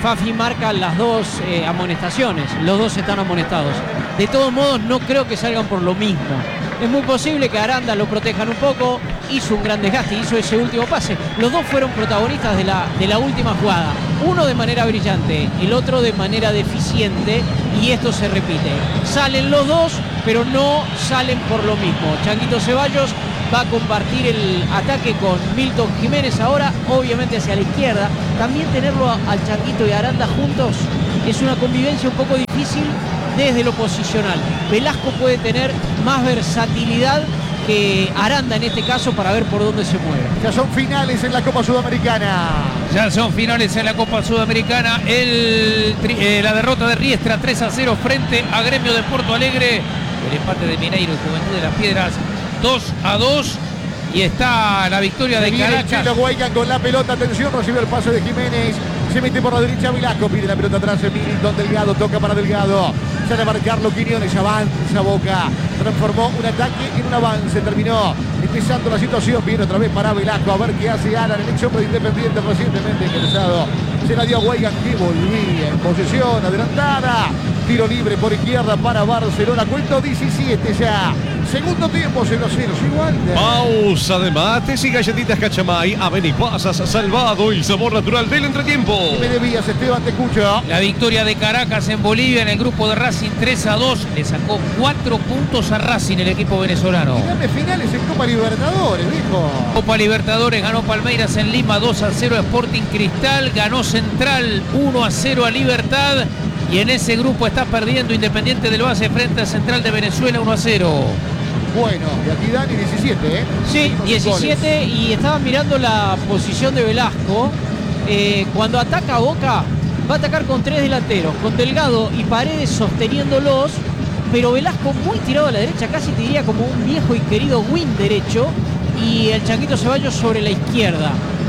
Fafi marca las dos eh, amonestaciones, los dos están amonestados. De todos modos, no creo que salgan por lo mismo. Es muy posible que Aranda lo protejan un poco, hizo un gran desgaste, hizo ese último pase. Los dos fueron protagonistas de la, de la última jugada. Uno de manera brillante, el otro de manera deficiente, y esto se repite. Salen los dos, pero no salen por lo mismo. Changuito Ceballos va a compartir el ataque con Milton Jiménez ahora, obviamente hacia la izquierda. También tenerlo al Changuito y Aranda juntos es una convivencia un poco difícil desde lo posicional. Velasco puede tener más versatilidad que Aranda en este caso para ver por dónde se mueve. Ya son finales en la Copa Sudamericana. Ya son finales en la Copa Sudamericana. El, eh, la derrota de Riestra tres a cero frente a Gremio de Porto Alegre. El empate de Mineiro y Juventud de las Piedras dos a dos. Y está la victoria de Caracas. Chelo Huaycan con la pelota. Atención, recibe el pase de Jiménez. Se mete por la derecha Velasco. Pide la pelota atrás. Milton Delgado. Toca para Delgado. Sale a marcarlo Quiñones. Avanza Boca. Transformó un ataque en un avance. Terminó empezando la situación. Viene otra vez para Velasco. A ver qué hace Alan. El ex hombre de Independiente recientemente interesado. Se la dio a Huaycan que volvía en posesión adelantada. Tiro libre por izquierda para Barcelona. Cuento diecisiete ya. Segundo tiempo, cero a cero. Igual. Pausa de mates y galletitas Cachamay. Aven y pasas, salvado el sabor natural del entretiempo. Me debías, Esteban, te escucho. La victoria de Caracas en Bolivia en el grupo de Racing tres a dos. Le sacó cuatro puntos a Racing el equipo venezolano. Dame finales en Copa Libertadores, dijo. Copa Libertadores ganó Palmeiras en Lima dos a cero a Sporting Cristal. Ganó Central uno a cero a Libertad. Y en ese grupo está perdiendo Independiente del Valle frente a Central de Venezuela uno a cero. Bueno, y aquí Dani diecisiete, ¿eh? Sí, diecisiete, y estaba mirando la posición de Velasco. Eh, cuando ataca Boca, va a atacar con tres delanteros, con Delgado y Paredes sosteniéndolos, pero Velasco muy tirado a la derecha, casi te diría como un viejo y querido wing derecho, y el Changuito Ceballos sobre la izquierda.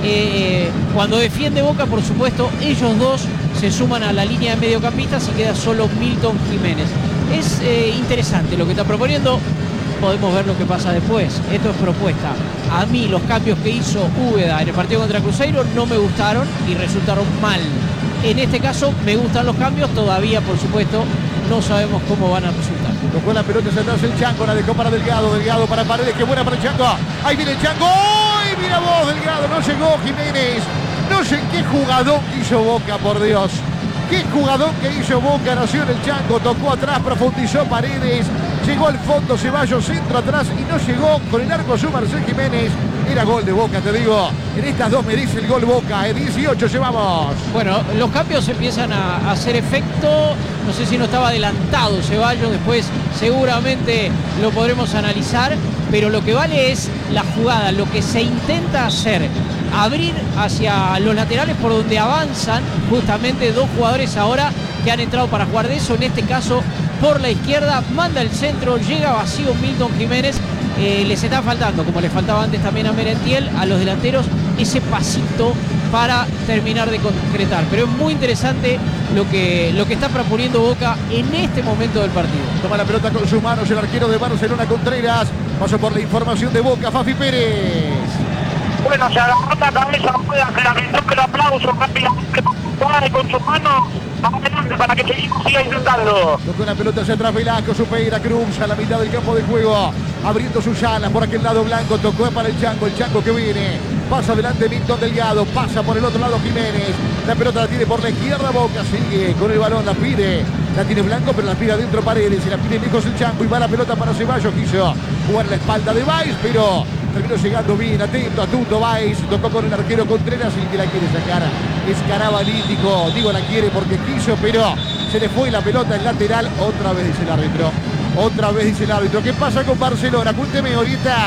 Eh, cuando defiende Boca, por supuesto, ellos dos se suman a la línea de mediocampistas y queda solo Milton Jiménez. Es eh, interesante lo que está proponiendo. Podemos ver lo que pasa después. Esto es propuesta. A mí los cambios que hizo Úbeda en el partido contra Cruzeiro no me gustaron y resultaron mal. En este caso me gustan los cambios. Todavía, por supuesto, no sabemos cómo van a resultar. Tocó la pelota hacia atrás el Chango, la dejó para Delgado. Delgado para Paredes, qué buena para el Chango. Ahí viene el Chango. ¡Ay, mira vos, Delgado! No llegó Jiménez. No sé qué jugador que hizo Boca, por Dios. Qué jugador que hizo Boca, nació en el Chango, tocó atrás, profundizó Paredes, llegó al fondo Ceballos, centro atrás y no llegó con el arco su Marcel Jiménez. Era gol de Boca, te digo. En estas dos me dice el gol Boca, eh, dieciocho llevamos. Bueno, los cambios empiezan a hacer efecto. No sé si no estaba adelantado Ceballos, después seguramente lo podremos analizar, pero lo que vale es la jugada, lo que se intenta hacer. Abrir hacia los laterales por donde avanzan justamente dos jugadores ahora que han entrado para jugar de eso. En este caso por la izquierda, manda el centro, llega vacío Milton Jiménez. Eh, les está faltando, como les faltaba antes también a Merentiel, a los delanteros, ese pasito para terminar de concretar. Pero es muy interesante lo que, lo que está proponiendo Boca en este momento del partido. Toma la pelota con sus manos el arquero de Barcelona, Contreras. Pasó por la información de Boca, Fafi Pérez. Bueno, se agarró la cabeza, no puede hacer el aplauso rápidamente con sus manos adelante para que seguimos siga intentando. Tocó una pelota hacia atrás Velasco, supera Cruz a la mitad del campo de juego, abriendo sus alas por aquel lado blanco, tocó para el Chango, el Chango que viene, pasa adelante Milton Delgado, pasa por el otro lado Jiménez, la pelota la tiene por la izquierda Boca, sigue con el balón, la pide, la tiene Blanco, pero la pide adentro Paredes, y la pide lejos el Chango, y va la pelota para Ceballos, quiso jugar la espalda de Valls, pero terminó llegando bien, atento, atento Valls, tocó con el arquero Contreras, y el que la quiere sacar es Carabalítico, digo la quiere porque quiso, pero se le fue la pelota en lateral, otra vez dice el árbitro, otra vez dice el árbitro. ¿Qué pasa con Barcelona? Cuénteme ahorita.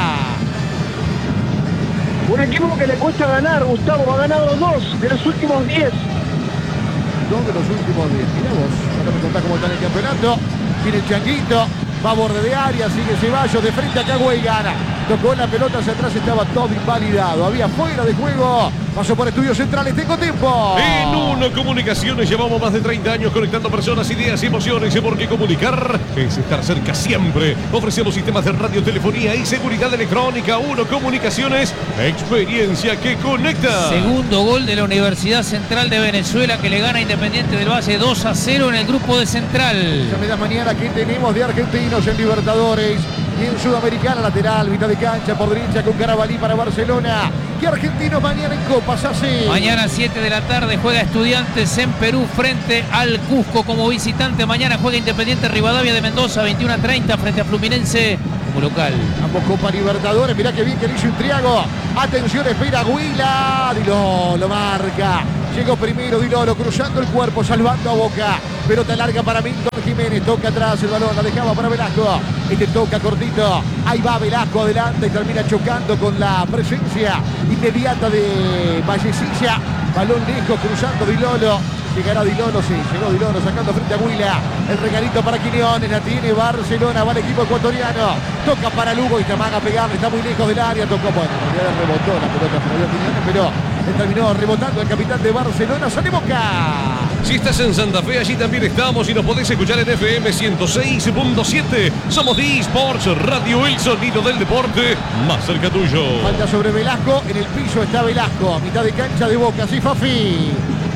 Un equipo que le cuesta ganar, Gustavo, ha ganado dos de los últimos diez. Dos de los últimos diez, mirá vos, ahora me contás cómo está en el campeonato. Viene el Changuito, va a borde de área, sigue Ceballos, de frente acá Huaycan. tocó la pelota hacia atrás, estaba todo invalidado. Había fuera de juego. Pasó por estudios centrales, tengo tiempo. En Uno Comunicaciones llevamos más de treinta años conectando personas, ideas y emociones, porque comunicar es estar cerca siempre. Ofrecemos sistemas de radiotelefonía y seguridad electrónica. Uno Comunicaciones, experiencia que conecta. Segundo gol de la Universidad Central de Venezuela, que le gana a Independiente del Valle dos a cero en el grupo de Central. Ya me da mañana que tenemos de argentinos en Libertadores y en Sudamericana, lateral, mitad de cancha por derecha con Carabalí para Barcelona. Y Argentinos mañana en Copas así. Mañana a siete de la tarde juega Estudiantes en Perú frente al Cusco como visitante. Mañana juega Independiente Rivadavia de Mendoza, veintiuno a treinta frente a Fluminense como local. Ambos Copa Libertadores, mirá que bien que le hizo un triago. Atención, espera Huila. Diló lo marca. Llegó primero Dilolo cruzando el cuerpo, salvando a Boca. Pelota larga para Milton Jiménez. Toca atrás el balón, la dejaba para Velasco. Este toca cortito. Ahí va Velasco adelante y termina chocando con la presencia inmediata de Vallecilla. Balón lejos cruzando Dilolo. Llegará Dilolo, sí, llegó Dilolo sacando frente a Huila. El regalito para Quiñones, la tiene Barcelona, va el equipo ecuatoriano. Toca para Lugo y te amaga a pegarle, está muy lejos del área. Tocó, bueno, en realidad rebotó la pelota para Quiñones, pero él terminó rebotando el capitán de Barcelona. ¡Sale Boca! Si estás en Santa Fe, allí también estamos y nos podés escuchar en F M ciento seis punto siete. Somos de Esports Radio, el sonido del deporte más cerca tuyo. Falta sobre Velasco, en el piso está Velasco, mitad de cancha de Boca, sí, Fafi.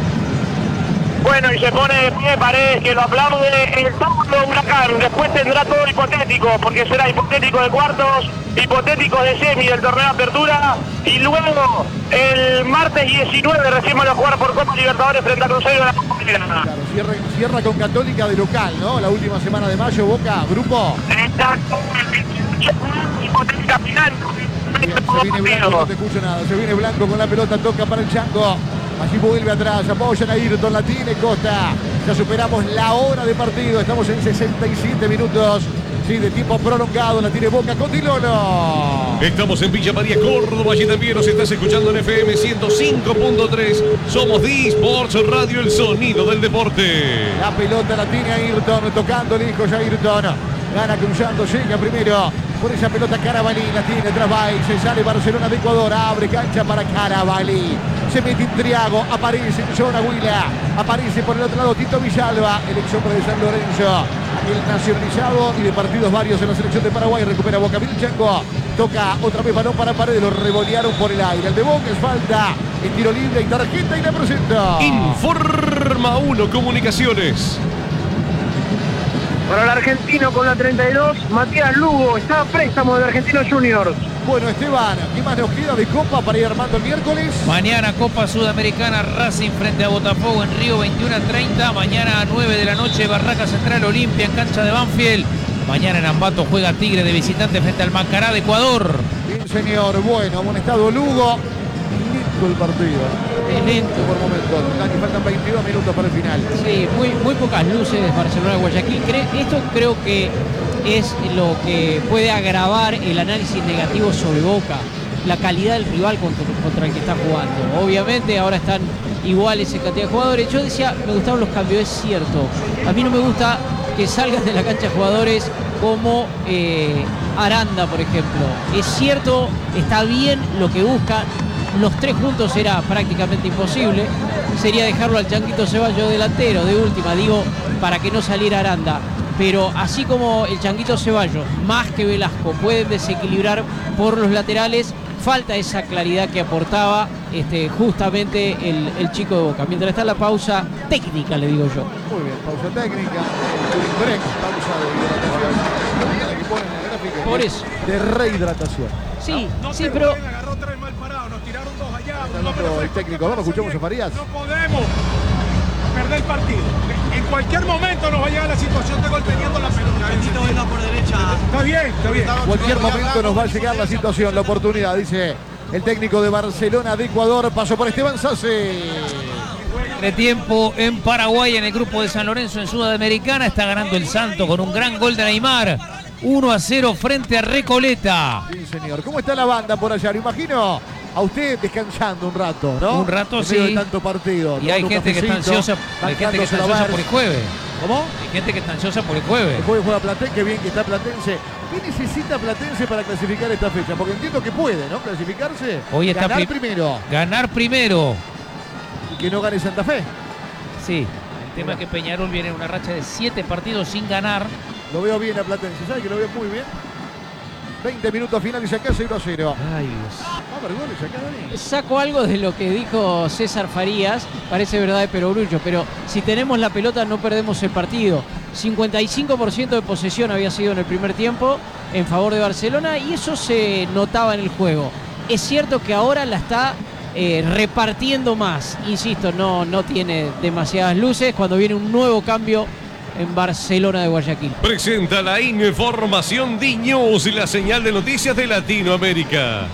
Bueno, y se pone de pie Paredes, que lo aplaude el Tauro Huracán. Después tendrá todo hipotético, porque será hipotético de cuartos, hipotético de semi del torneo de apertura. Y luego, el martes diecinueve, recién van a jugar por Copa Libertadores frente a Cruzeiro de la Copa. Claro, cierra, cierra con Católica de local, ¿no? La última semana de mayo, Boca, grupo. Exacto, hipotética final. Bien, se viene Blanco, no te escucho nada. Se viene Blanco con la pelota, toca para el Chango. Allí vuelve atrás, apoyan a Ayrton, la tiene Costa. Ya superamos la hora de partido, estamos en sesenta y siete minutos. Sí, de tiempo prolongado, la tiene Boca con Dilolo. Estamos en Villa María, Córdoba, allí también nos estás escuchando en F M ciento cinco punto tres. Somos de Esports Radio, el sonido del deporte. La pelota la tiene Ayrton, tocando lejos ya Ayrton. Gana cruzando, llega primero. Por esa pelota Carabalí, la tiene Travay, se sale Barcelona de Ecuador, abre cancha para Carabalí. Se mete Triago, aparece en zona Huila, aparece por el otro lado Tito Villalba, el ex hombre de San Lorenzo, el nacionalizado y de partidos varios en la selección de Paraguay. Recupera Boca, Vilchanco, toca otra vez balón para Paredes, lo revolearon por el aire. El de Boca es falta, el tiro libre y tarjeta y la presenta. Informa Uno Comunicaciones. Para el argentino con la treinta y dos, Matías Lugo, está a préstamo de Argentinos Juniors. Bueno, Esteban, ¿qué más nos queda de Copa para ir armando el miércoles? Mañana Copa Sudamericana, Racing frente a Botafogo en Río, veintiuno a treinta. Mañana a nueve de la noche, Barraca Central Olimpia en cancha de Banfield. Mañana en Ambato juega Tigre de visitante frente al Macará de Ecuador. Bien, señor. Bueno, amonestado Lugo. Lento el partido. Es lento por momentos. Dani, faltan veintidós minutos para el final. Sí, muy, muy pocas luces Barcelona-Guayaquil. Esto creo que es lo que puede agravar el análisis negativo sobre Boca. La calidad del rival contra, contra el que está jugando. Obviamente ahora están iguales en cantidad de jugadores. Yo decía, me gustaban los cambios, es cierto. A mí no me gusta que salgan de la cancha jugadores como eh, Aranda, por ejemplo. Es cierto, está bien lo que busca. Los tres juntos era prácticamente imposible. Sería dejarlo al Changuito Ceballos delantero, de última, digo, para que no saliera Aranda. Pero así como el Changuito Ceballos, más que Velasco, pueden desequilibrar por los laterales, falta esa claridad que aportaba este, justamente el, el chico de Boca. Mientras está la pausa técnica, le digo yo. Muy bien, pausa técnica, el break, pausa de hidratación. Que ponen el gráfico por eso. De rehidratación. Sí, no, no sí, pero... agarró tres mal parados, nos tiraron dos allá. Está hablando el técnico, vamos, escuchamos a Farías. No podemos perder el partido. En cualquier momento nos va a llegar la situación de gol teniendo la pelota. Bendito venga por derecha. Está bien, está bien. En cualquier momento nos va a llegar la situación, la oportunidad, dice el técnico de Barcelona de Ecuador. Pasó por Esteban Sase. De tiempo en Paraguay, en el grupo de San Lorenzo en Sudamericana, está ganando el Santo con un gran gol de Neymar. uno a cero frente a Recoleta. Sí, señor. ¿Cómo está la banda por allá? Me imagino a usted descansando un rato, ¿no? Un rato, en medio sí. de tanto partido. Y hay gente que está ansiosa, hay gente que está ansiosa por el jueves. ¿Cómo? Hay gente que está ansiosa por el jueves. El jueves juega Platense, qué bien que está Platense. ¿Qué necesita Platense para clasificar esta fecha? Porque entiendo que puede, ¿no? Clasificarse. Hoy está ganar pri primero. Ganar primero. Y que no gane Santa Fe. Sí. El tema es que Peñarol viene en una racha de siete partidos sin ganar. Lo veo bien a Platense, ¿sabe que lo veo muy bien? veinte minutos finales acá, cero a cero. Ay, Dios. Va a haber goles acá, Dani. Saco algo de lo que dijo César Farías, parece verdad de perogrullo, pero si tenemos la pelota no perdemos el partido. cincuenta y cinco por ciento de posesión había sido en el primer tiempo en favor de Barcelona y eso se notaba en el juego. Es cierto que ahora la está eh, repartiendo más, insisto, no, no tiene demasiadas luces cuando viene un nuevo cambio en Barcelona de Guayaquil. Presenta la información D News y la señal de noticias de Latinoamérica.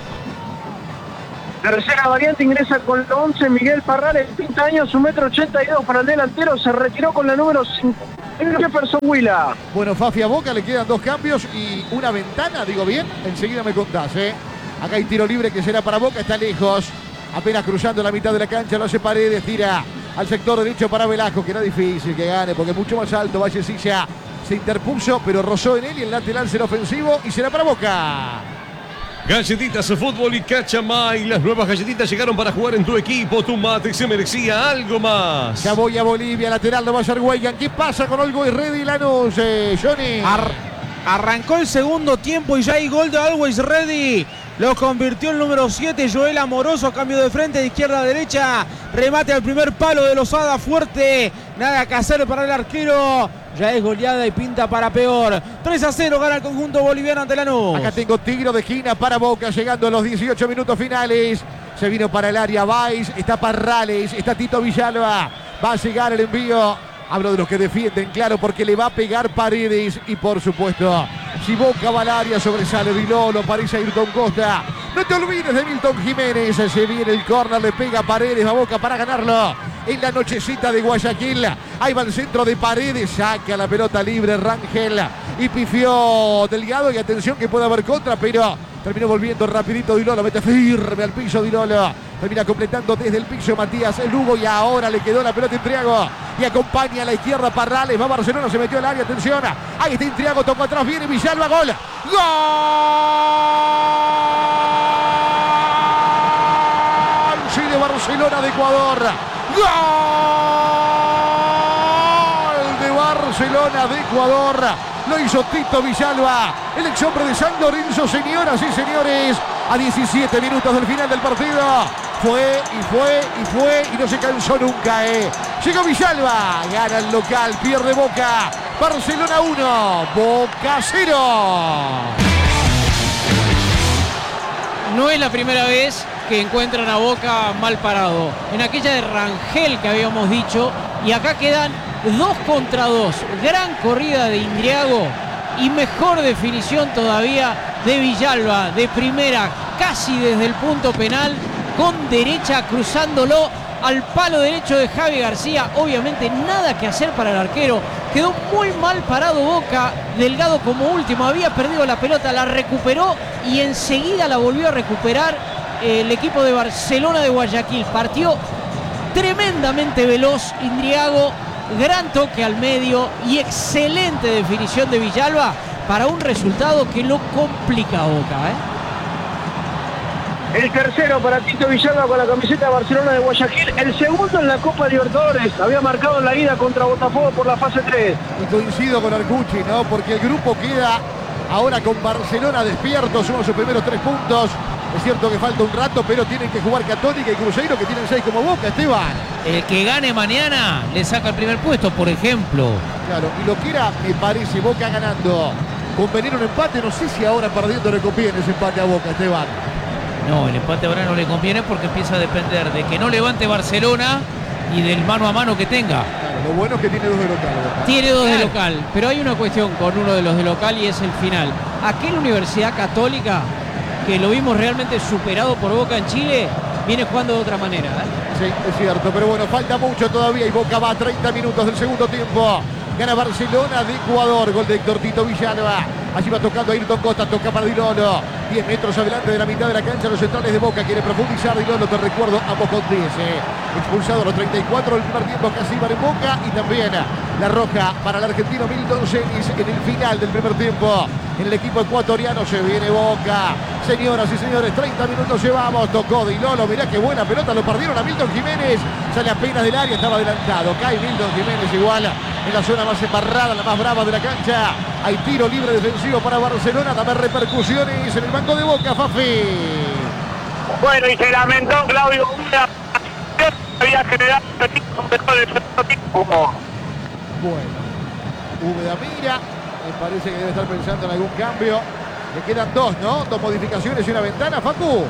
Tercera variante ingresa con la once Miguel Parrales, treinta años, un metro ochenta y dos para el delantero, se retiró con la número cinco. Jefferson Huila. Bueno, Fafi a Boca le quedan dos cambios y una ventana, digo bien, enseguida me contás, ¿eh? Acá hay tiro libre que será para Boca, está lejos, apenas cruzando la mitad de la cancha, lo hace Paredes, tira al sector derecho para Velasco, que era difícil que gane porque es mucho más alto. Vallecilla se interpuso, pero rozó en él y el lateral será ofensivo y será para Boca. Galletitas Fútbol y Cachamay. Las nuevas galletitas llegaron para jugar en tu equipo. Tu mate se merecía algo más. Ya voy a Bolivia, lateral no va a ser Weigan. ¿Qué pasa con Always Ready Lanús, eh, Johnny? Ar arrancó el segundo tiempo y ya hay gol de Always Ready. Lo convirtió el número siete, Joel Amoroso, cambio de frente de izquierda a derecha, remate al primer palo de Lozada, fuerte, nada que hacer para el arquero, ya es goleada y pinta para peor. tres a cero gana el conjunto boliviano ante Lanús. Acá tengo tiro de esquina para Boca, llegando a los dieciocho minutos finales, se vino para el área Valls, está Parrales, está Tito Villalba, va a llegar el envío. Hablo de los que defienden, claro, porque le va a pegar Paredes y por supuesto, si Boca va al área sobresale Vilolo, parece Ayrton Costa. No te olvides de Milton Jiménez, se viene el córner, le pega Paredes a Boca para ganarlo. En la nochecita de Guayaquil, ahí va el centro de Paredes, saca la pelota libre Rangel y pifió Delgado y atención que puede haber contra, pero terminó volviendo rapidito Dilolo, mete firme al piso Dilolo. Termina completando desde el piso Matías Lugo y ahora le quedó la pelota Intriago y acompaña a la izquierda Parrales, va Barcelona, se metió al área, atención, ahí está Intriago, tocó atrás, viene Villalba, gol, gol sí de Barcelona de Ecuador, gol de Barcelona de Ecuador, lo hizo Tito Villalba, el ex hombre de San Lorenzo, señoras y señores, a diecisiete minutos del final del partido. Fue y fue y fue y no se cansó nunca, ¿eh? Llegó Villalba, gana el local, pierde Boca. Barcelona uno, Boca cero. No es la primera vez que encuentran a Boca mal parado. En aquella de Rangel que habíamos dicho, y acá quedan dos contra dos. Gran corrida de Indriago y mejor definición todavía de Villalba, de primera, casi desde el punto penal, con derecha cruzándolo al palo derecho de Javi García. Obviamente nada que hacer para el arquero. Quedó muy mal parado Boca. Delgado como último había perdido la pelota, la recuperó y enseguida la volvió a recuperar el equipo de Barcelona de Guayaquil. Partió tremendamente veloz Indriago, gran toque al medio y excelente definición de Villalba para un resultado que lo complica a Boca, ¿eh? El tercero para Tito Villalba con la camiseta de Barcelona de Guayaquil. El segundo en la Copa Libertadores. Había marcado en la ida contra Botafogo por la fase tres. Y coincido con Arcucci, ¿no? Porque el grupo queda ahora con Barcelona despierto. Suma sus primeros tres puntos. Es cierto que falta un rato, pero tienen que jugar Católica y Cruzeiro, que tienen seis como Boca, Esteban. El que gane mañana le saca el primer puesto, por ejemplo. Claro, y lo que era, me parece, Boca ganando. Convenir un empate, no sé si ahora perdiendo le conviene ese empate a Boca, Esteban. No, el empate ahora no le conviene porque empieza a depender de que no levante Barcelona y del mano a mano que tenga. Claro, lo bueno es que tiene dos de local. Boca. Tiene dos de local, pero hay una cuestión con uno de los de local y es el final. Aquel Universidad Católica, que lo vimos realmente superado por Boca en Chile, viene jugando de otra manera, ¿eh? Sí, es cierto, pero bueno, falta mucho todavía y Boca va a treinta minutos del segundo tiempo. Gana Barcelona de Ecuador, gol de Héctor Tito Villalba. Allí va tocando Ayrton Costa, toca para Dilolo. diez metros adelante de la mitad de la cancha, los centrales de Boca. Quiere profundizar Di Lolo, te recuerdo, ambos con diez. Eh. Expulsado a los treinta y cuatro del primer tiempo, Casíbar en Boca. Y también la roja para el argentino Milton Celis en el final del primer tiempo. En el equipo ecuatoriano se viene Boca. Señoras y señores, treinta minutos llevamos. Tocó Di Lolo, mirá qué buena pelota, lo perdieron a Milton Jiménez. Sale apenas del área, estaba adelantado. Cae Milton Jiménez igual en la zona más embarrada, la más brava de la cancha. Hay tiro libre defensivo para Barcelona, también repercusiones en el banco de Boca, Fafi. Bueno, y se lamentó Claudio Úbeda, había generado un mejor del segundo tiempo. Bueno, Úbeda mira, me parece que debe estar pensando en algún cambio. Le quedan dos, ¿no? Dos modificaciones y una ventana, Facu.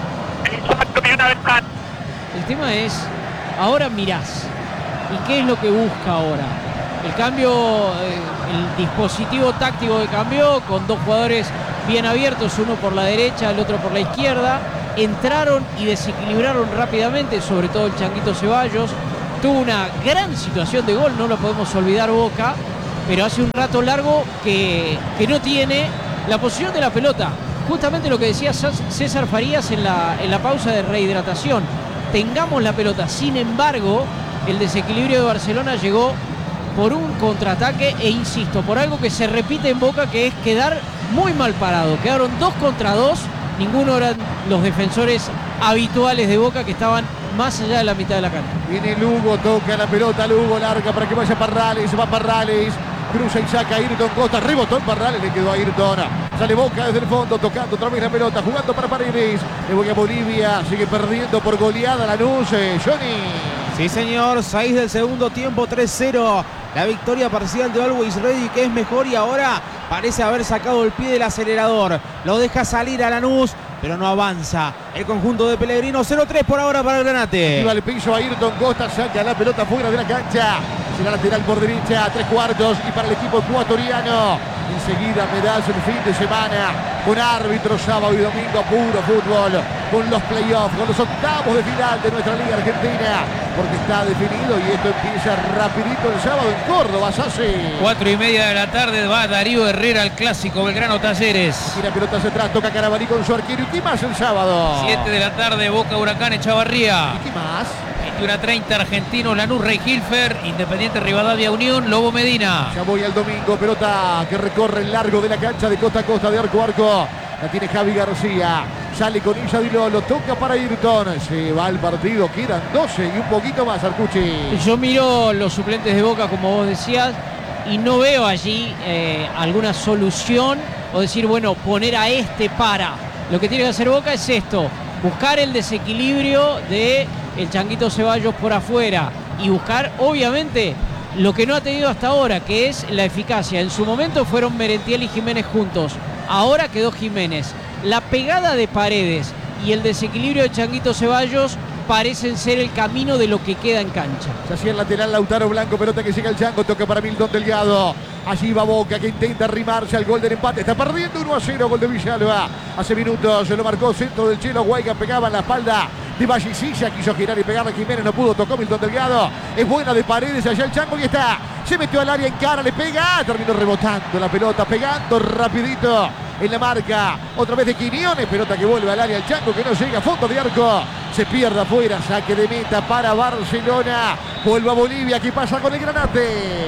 Exacto, y una ventana. El tema es, ahora mirás, ¿y qué es lo que busca ahora? El cambio, eh, el dispositivo táctico que cambió, con dos jugadores bien abiertos, uno por la derecha, el otro por la izquierda. Entraron y desequilibraron rápidamente, sobre todo el Changuito Ceballos. Tuvo una gran situación de gol, no lo podemos olvidar Boca, pero hace un rato largo que, que no tiene la posición de la pelota. Justamente lo que decía César Farías en la, en la pausa de rehidratación. Tengamos la pelota, sin embargo, el desequilibrio de Barcelona llegó por un contraataque e insisto, por algo que se repite en Boca, que es quedar muy mal parado. Quedaron dos contra dos, ninguno eran los defensores habituales de Boca que estaban más allá de la mitad de la cancha. Viene Lugo, toca la pelota, Lugo larga para que vaya Parrales, va Parrales, cruza y saca a Ayrton Costa, rebotó en Parrales, le quedó a Ayrton. Sale Boca desde el fondo, tocando otra vez la pelota, jugando para Paredes. Le voy a Bolivia, sigue perdiendo por goleada Lanús, eh, Johnny. Sí, señor, seis del segundo tiempo, tres cero. La victoria parcial de Always Ready, que es mejor, y ahora parece haber sacado el pie del acelerador. Lo deja salir a Lanús, pero no avanza. El conjunto de Pellegrino, cero tres por ahora para el Granate. Iba al piso Ayrton Costa, saca la pelota fuera de la cancha. Será lateral por derecha, tres cuartos, y para el equipo ecuatoriano. Enseguida me das el fin de semana con árbitros, sábado y domingo, puro fútbol, con los playoffs, con los octavos de final de nuestra Liga Argentina, porque está definido y esto empieza rapidito el sábado en Córdoba, Sassi. Cuatro y media de la tarde va Darío Herrera al clásico Belgrano Talleres. Tira pelota hacia atrás, toca Carabalí con su arquero. ¿Y qué más el sábado? Siete de la tarde, Boca Huracán Echavarría. ¿Y qué más? veintiuno treinta Argentino Lanús Rey Hilfer, Independiente Rivadavia Unión, Lobo Medina. Ya voy al domingo, pelota que recorre el largo de la cancha de costa a costa, de arco a arco. La tiene Javi García, sale con ella Di Lolo, toca para Ayrton, se va el partido, quedan doce y un poquito más, Arcucci. Yo miro los suplentes de Boca, como vos decías, y no veo allí eh, alguna solución o decir, bueno, poner a este para. Lo que tiene que hacer Boca es esto, buscar el desequilibrio de el Changuito Ceballos por afuera y buscar, obviamente, lo que no ha tenido hasta ahora, que es la eficacia. En su momento fueron Merentiel y Jiménez juntos, ahora quedó Jiménez. La pegada de Paredes y el desequilibrio de Changuito Ceballos parecen ser el camino de lo que queda en cancha. Se hacía el lateral Lautaro Blanco, pelota que llega el Chango, toca para Milton Delgado. Allí va Boca, que intenta arrimarse al gol del empate. Está perdiendo uno a cero, gol de Villalba. Hace minutos se lo marcó centro del Chelo Guayga, pegaba en la espalda de Vallecilla, quiso girar y pegarle a Jiménez, no pudo, tocó Milton Delgado. Es buena de Paredes, allá el Chango y está. Se metió al área en cara, le pega, terminó rebotando la pelota, pegando rapidito en la marca. Otra vez de Quiñones, pelota que vuelve al área el Chango, que no llega a fondo de arco. Se pierde afuera, saque de meta para Barcelona. Vuelve a Bolivia, ¿qué pasa con el Granate?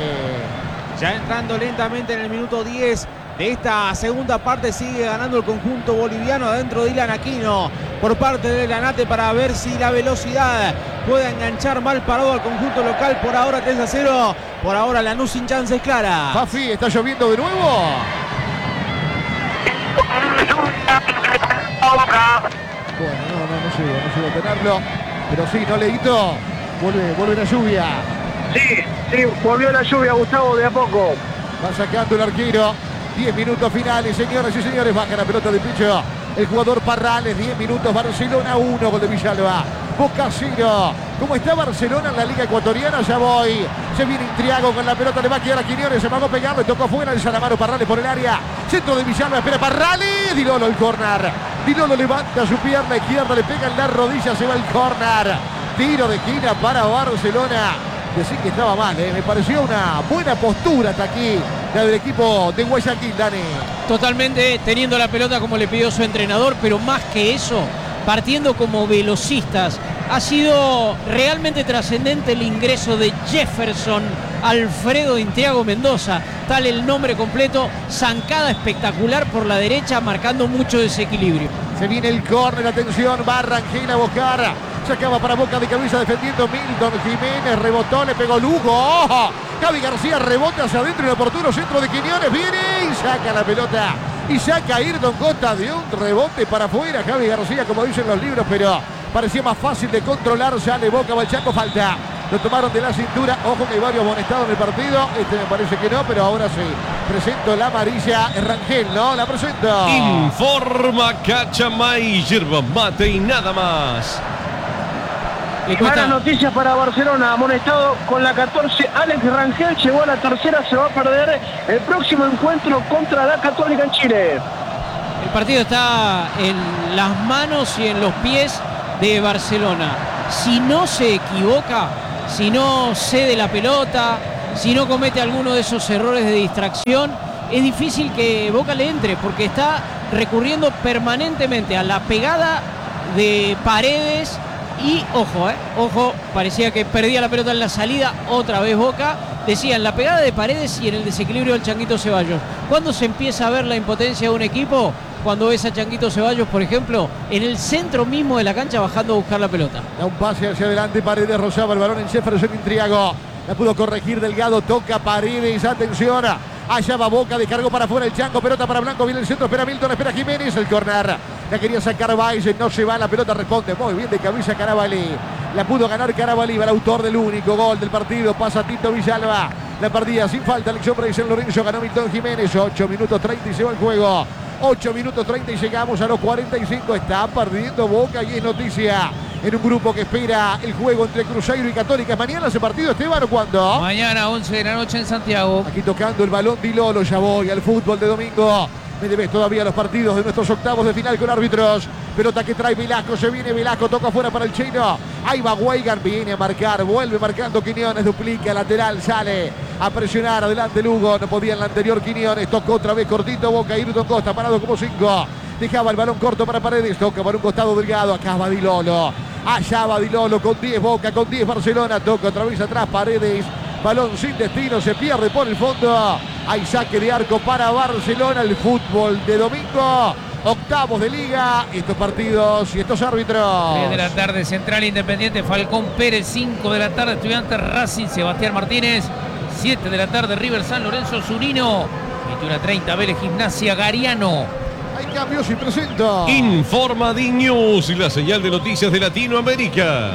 Ya entrando lentamente en el minuto diez de esta segunda parte, sigue ganando el conjunto boliviano. Adentro Dylan Aquino por parte del Granate para ver si la velocidad puede enganchar mal parado al conjunto local. Por ahora tres a cero, por ahora Lanús sin chances claras. Fafi, ¿está lloviendo de nuevo? Bueno, no, no, no llego, no llego a tenerlo. Pero sí, no leíto. Vuelve, vuelve la lluvia. Sí, sí, volvió la lluvia, Gustavo, de a poco. Va sacando el arquero. diez minutos finales, señoras y señores. Baja la pelota de pecho el jugador Parrales. diez minutos, Barcelona uno, gol de Villalba. Boca cero. ¿Cómo está Barcelona en la Liga Ecuatoriana? Ya voy. Se viene Intriago con la pelota, le va a quedar a Quiñones. Se va a pegar, le tocó fuera el Salamaro Parrales por el área. Centro de Villalba, espera Parrales. Di Lolo el córner. Di Lolo levanta su pierna izquierda, le pega en la rodilla, se va el córner. Tiro de esquina para Barcelona. Decir que estaba mal, ¿eh? Me pareció una buena postura hasta aquí la del equipo de Guayaquil, Dani. Totalmente teniendo la pelota como le pidió su entrenador, pero más que eso, partiendo como velocistas. Ha sido realmente trascendente el ingreso de Jefferson Alfredo Intriago Mendoza, tal el nombre completo, zancada espectacular por la derecha, marcando mucho desequilibrio. Se viene el córner, atención, va Rangel a buscar, sacaba para Boca de cabeza defendiendo Milton Jiménez, rebotó, le pegó Lugo, ¡oh! Javi García rebota hacia adentro, el oportuno centro de Quiñones, viene y saca la pelota, y saca Ayrton Costa de un rebote para afuera, Javi García, como dicen los libros, pero parecía más fácil de controlar, sale Boca, Balchaco, falta. Lo tomaron de la cintura, ojo que hay varios amonestados en el partido, este me parece que no, pero ahora sí. Presento la amarilla, Rangel, ¿no? La presento. Informa Cachamay, yerba mate y nada más. Malas noticias para Barcelona, amonestado con la catorce, Alex Rangel llegó a la tercera, se va a perder el próximo encuentro contra la Católica en Chile. El partido está en las manos y en los pies de Barcelona. Si no se equivoca, si no cede la pelota, si no comete alguno de esos errores de distracción, es difícil que Boca le entre, porque está recurriendo permanentemente a la pegada de Paredes y, ojo, eh, ojo, parecía que perdía la pelota en la salida, otra vez Boca, decía en la pegada de Paredes y en el desequilibrio del Changuito Ceballos. ¿Cuándo se empieza a ver la impotencia de un equipo? Cuando ves a Changuito Ceballos, por ejemplo, en el centro mismo de la cancha bajando a buscar la pelota. Da un pase hacia adelante, Paredes rozaba el balón en Jefferson Intriago. La pudo corregir Delgado, toca Paredes, atención. Allá va Boca, descargó para afuera el Chango, pelota para Blanco, viene el centro, espera Milton, espera Jiménez, el córner. La quería sacar Baez, no se va, la pelota responde muy bien de cabeza Carabalí. La pudo ganar Carabalí, el autor del único gol del partido, pasa Tito Villalba. La perdida sin falta, el hombre de San Lorenzo, ganó Milton Jiménez, ocho minutos treinta y se va el juego. ocho minutos treinta y llegamos a los cuarenta y cinco. Está perdiendo Boca y es noticia en un grupo que espera el juego entre Cruzeiro y Católica. ¿Mañana ese partido, Esteban, o cuándo? Mañana, once de la noche en Santiago. Aquí tocando el balón Di Lolo, ya voy al fútbol de domingo. Me debes todavía los partidos de nuestros octavos de final con árbitros. Pelota que trae Velasco, se viene Velasco, toca afuera para el chino. Ahí va Weigan, viene a marcar, vuelve marcando Quiñones, duplica, lateral, sale a presionar, adelante Lugo, no podía en la anterior Quiñones, tocó otra vez cortito, Boca, Ayrton Costa, parado como cinco. Dejaba el balón corto para Paredes, toca para un costado Delgado, acá va Di Lolo. Allá va Di Lolo con diez Boca, con diez Barcelona, toca otra vez atrás Paredes. Balón sin destino, se pierde por el fondo. Hay saque de arco para Barcelona, el fútbol de domingo. Octavos de liga, estos partidos y estos árbitros. tres de la tarde, Central Independiente, Falcón Pérez. cinco de la tarde, Estudiantes Racing, Sebastián Martínez. siete de la tarde, River San Lorenzo, Zurino. veintiuno treinta, Vélez Gimnasia, Gariano. Hay cambios y presento. Informa D News, la señal de noticias de Latinoamérica.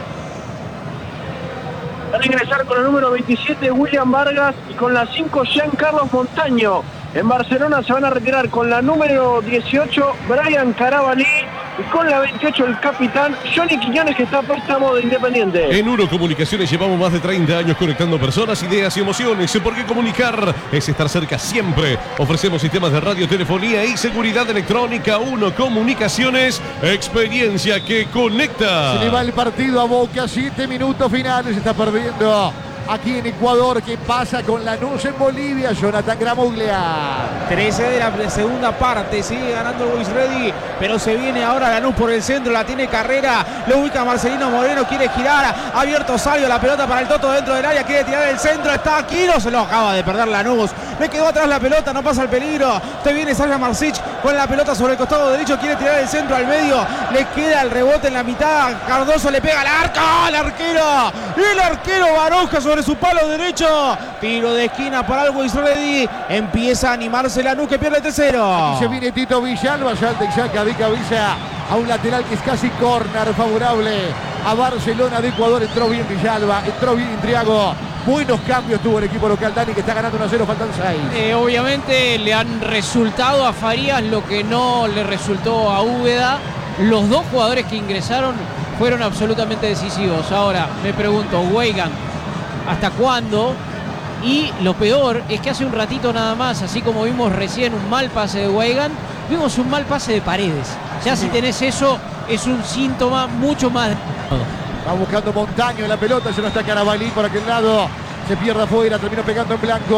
Van a ingresar con el número veintisiete William Vargas y con la cinco Jean Carlos Montaño. En Barcelona se van a retirar con la número dieciocho Brian Carabalí y con la veintiocho el capitán Johnny Quiñones, que está a préstamo de Independiente. En Uro Comunicaciones llevamos más de treinta años conectando personas, ideas y emociones, porque comunicar es estar cerca siempre. Ofrecemos sistemas de radio, telefonía y seguridad electrónica. Uno Comunicaciones, experiencia que conecta. Se le va el partido a Boca, siete minutos finales, está perdiendo aquí en Ecuador. ¿Qué pasa con Lanús en Bolivia? Jonathan Gramuglia. trece de la segunda parte, sigue ganando el Boys Ready, pero se viene ahora Lanús por el centro, la tiene Carrera, lo ubica Marcelino Moreno, quiere girar, abierto Salvio, la pelota para el Toto dentro del área, quiere tirar el centro, está Aquino, se lo acaba de perder Lanús, le quedó atrás la pelota, no pasa el peligro, te viene Salvia Marsic con la pelota sobre el costado derecho, quiere tirar el centro al medio, le queda el rebote en la mitad, Cardoso le pega al arco, el arquero, el arquero Baroja sobre su palo derecho, tiro de esquina para el Boys Ready, empieza a animarse Lanús, que pierde tercero. Y se viene Tito Villalba, salta y saca de cabeza a un lateral que es casi córner favorable a Barcelona de Ecuador. Entró bien Villalba, entró bien Intriago. Buenos cambios tuvo el equipo local, Dani, que está ganando uno a cero, faltan seis. Eh, obviamente le han resultado a Farías lo que no le resultó a Úbeda. Los dos jugadores que ingresaron fueron absolutamente decisivos. Ahora me pregunto, Weigan, ¿hasta cuándo? Y lo peor es que hace un ratito nada más, así como vimos recién un mal pase de Weigan, vimos un mal pase de Paredes. Ya si tenés eso, es un síntoma mucho más. Va buscando Montaño en la pelota, se no está Carabalí por aquel lado. Se pierde afuera, terminó pegando en blanco.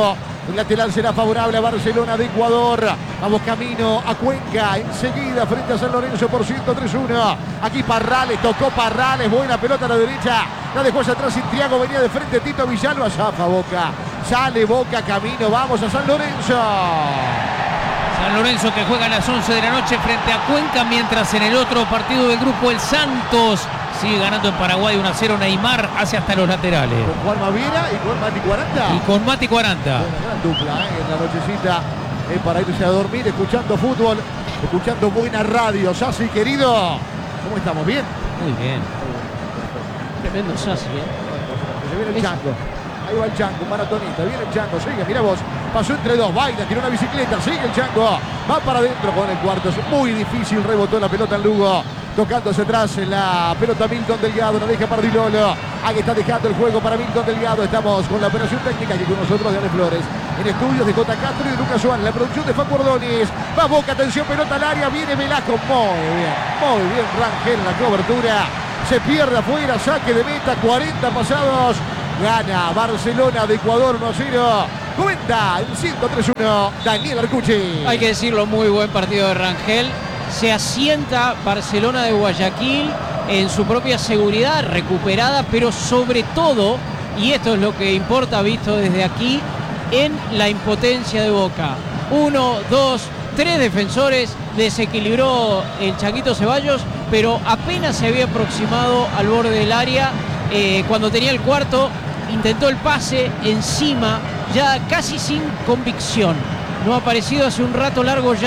El lateral será favorable a Barcelona de Ecuador. Vamos camino a Cuenca. Enseguida frente a San Lorenzo por ciento tres uno. Aquí Parrales, tocó Parrales. Buena pelota a la derecha. La dejó hacia atrás Intriago. Venía de frente Tito Villalba. Zafa Boca. Sale Boca camino. Vamos a San Lorenzo. San Lorenzo que juega a las once de la noche frente a Cuenca, mientras en el otro partido del grupo el Santos sigue ganando en Paraguay uno a cero. Neymar hace hasta los laterales. Con Juan Maviera y con Mati cuarenta. Y con Mati cuarenta. Buena gran dupla, ¿eh? En la nochecita eh, para irse a dormir, escuchando fútbol, escuchando buena radio. Sassi, querido, ¿cómo estamos? ¿Bien? Muy bien. Tremendo Sassi, ¿eh? Se viene el Chango. Ahí va el Chango, maratonista. Viene el Chango, sigue, mira vos. Pasó entre dos, baila, tiró una bicicleta, sigue el Chango. Va para adentro con el cuarto. Es muy difícil, rebotó la pelota en Lugo. Tocándose atrás en la pelota Milton Delgado, la deja para Dilolo. Ahí está dejando el juego para Milton Delgado. Estamos con la operación técnica aquí con nosotros de Ale Flores. En estudios de J. Castro y de Lucas Suárez. La producción de Facu Ordóñez. Va Boca, atención, pelota al área. Viene Velasco. Muy bien, muy bien Rangel en la cobertura. Se pierde afuera, saque de meta, cuarenta pasados. Gana Barcelona de Ecuador uno a cero. Cuenta el ciento tres uno. Daniel Arcucci. Hay que decirlo, muy buen partido de Rangel. Se asienta Barcelona de Guayaquil en su propia seguridad recuperada, pero sobre todo, y esto es lo que importa visto desde aquí, en la impotencia de Boca. Uno, dos, tres defensores, desequilibró el Changuito Ceballos, pero apenas se había aproximado al borde del área. Eh, cuando tenía el cuarto, intentó el pase encima, ya casi sin convicción. No ha aparecido hace un rato largo ya.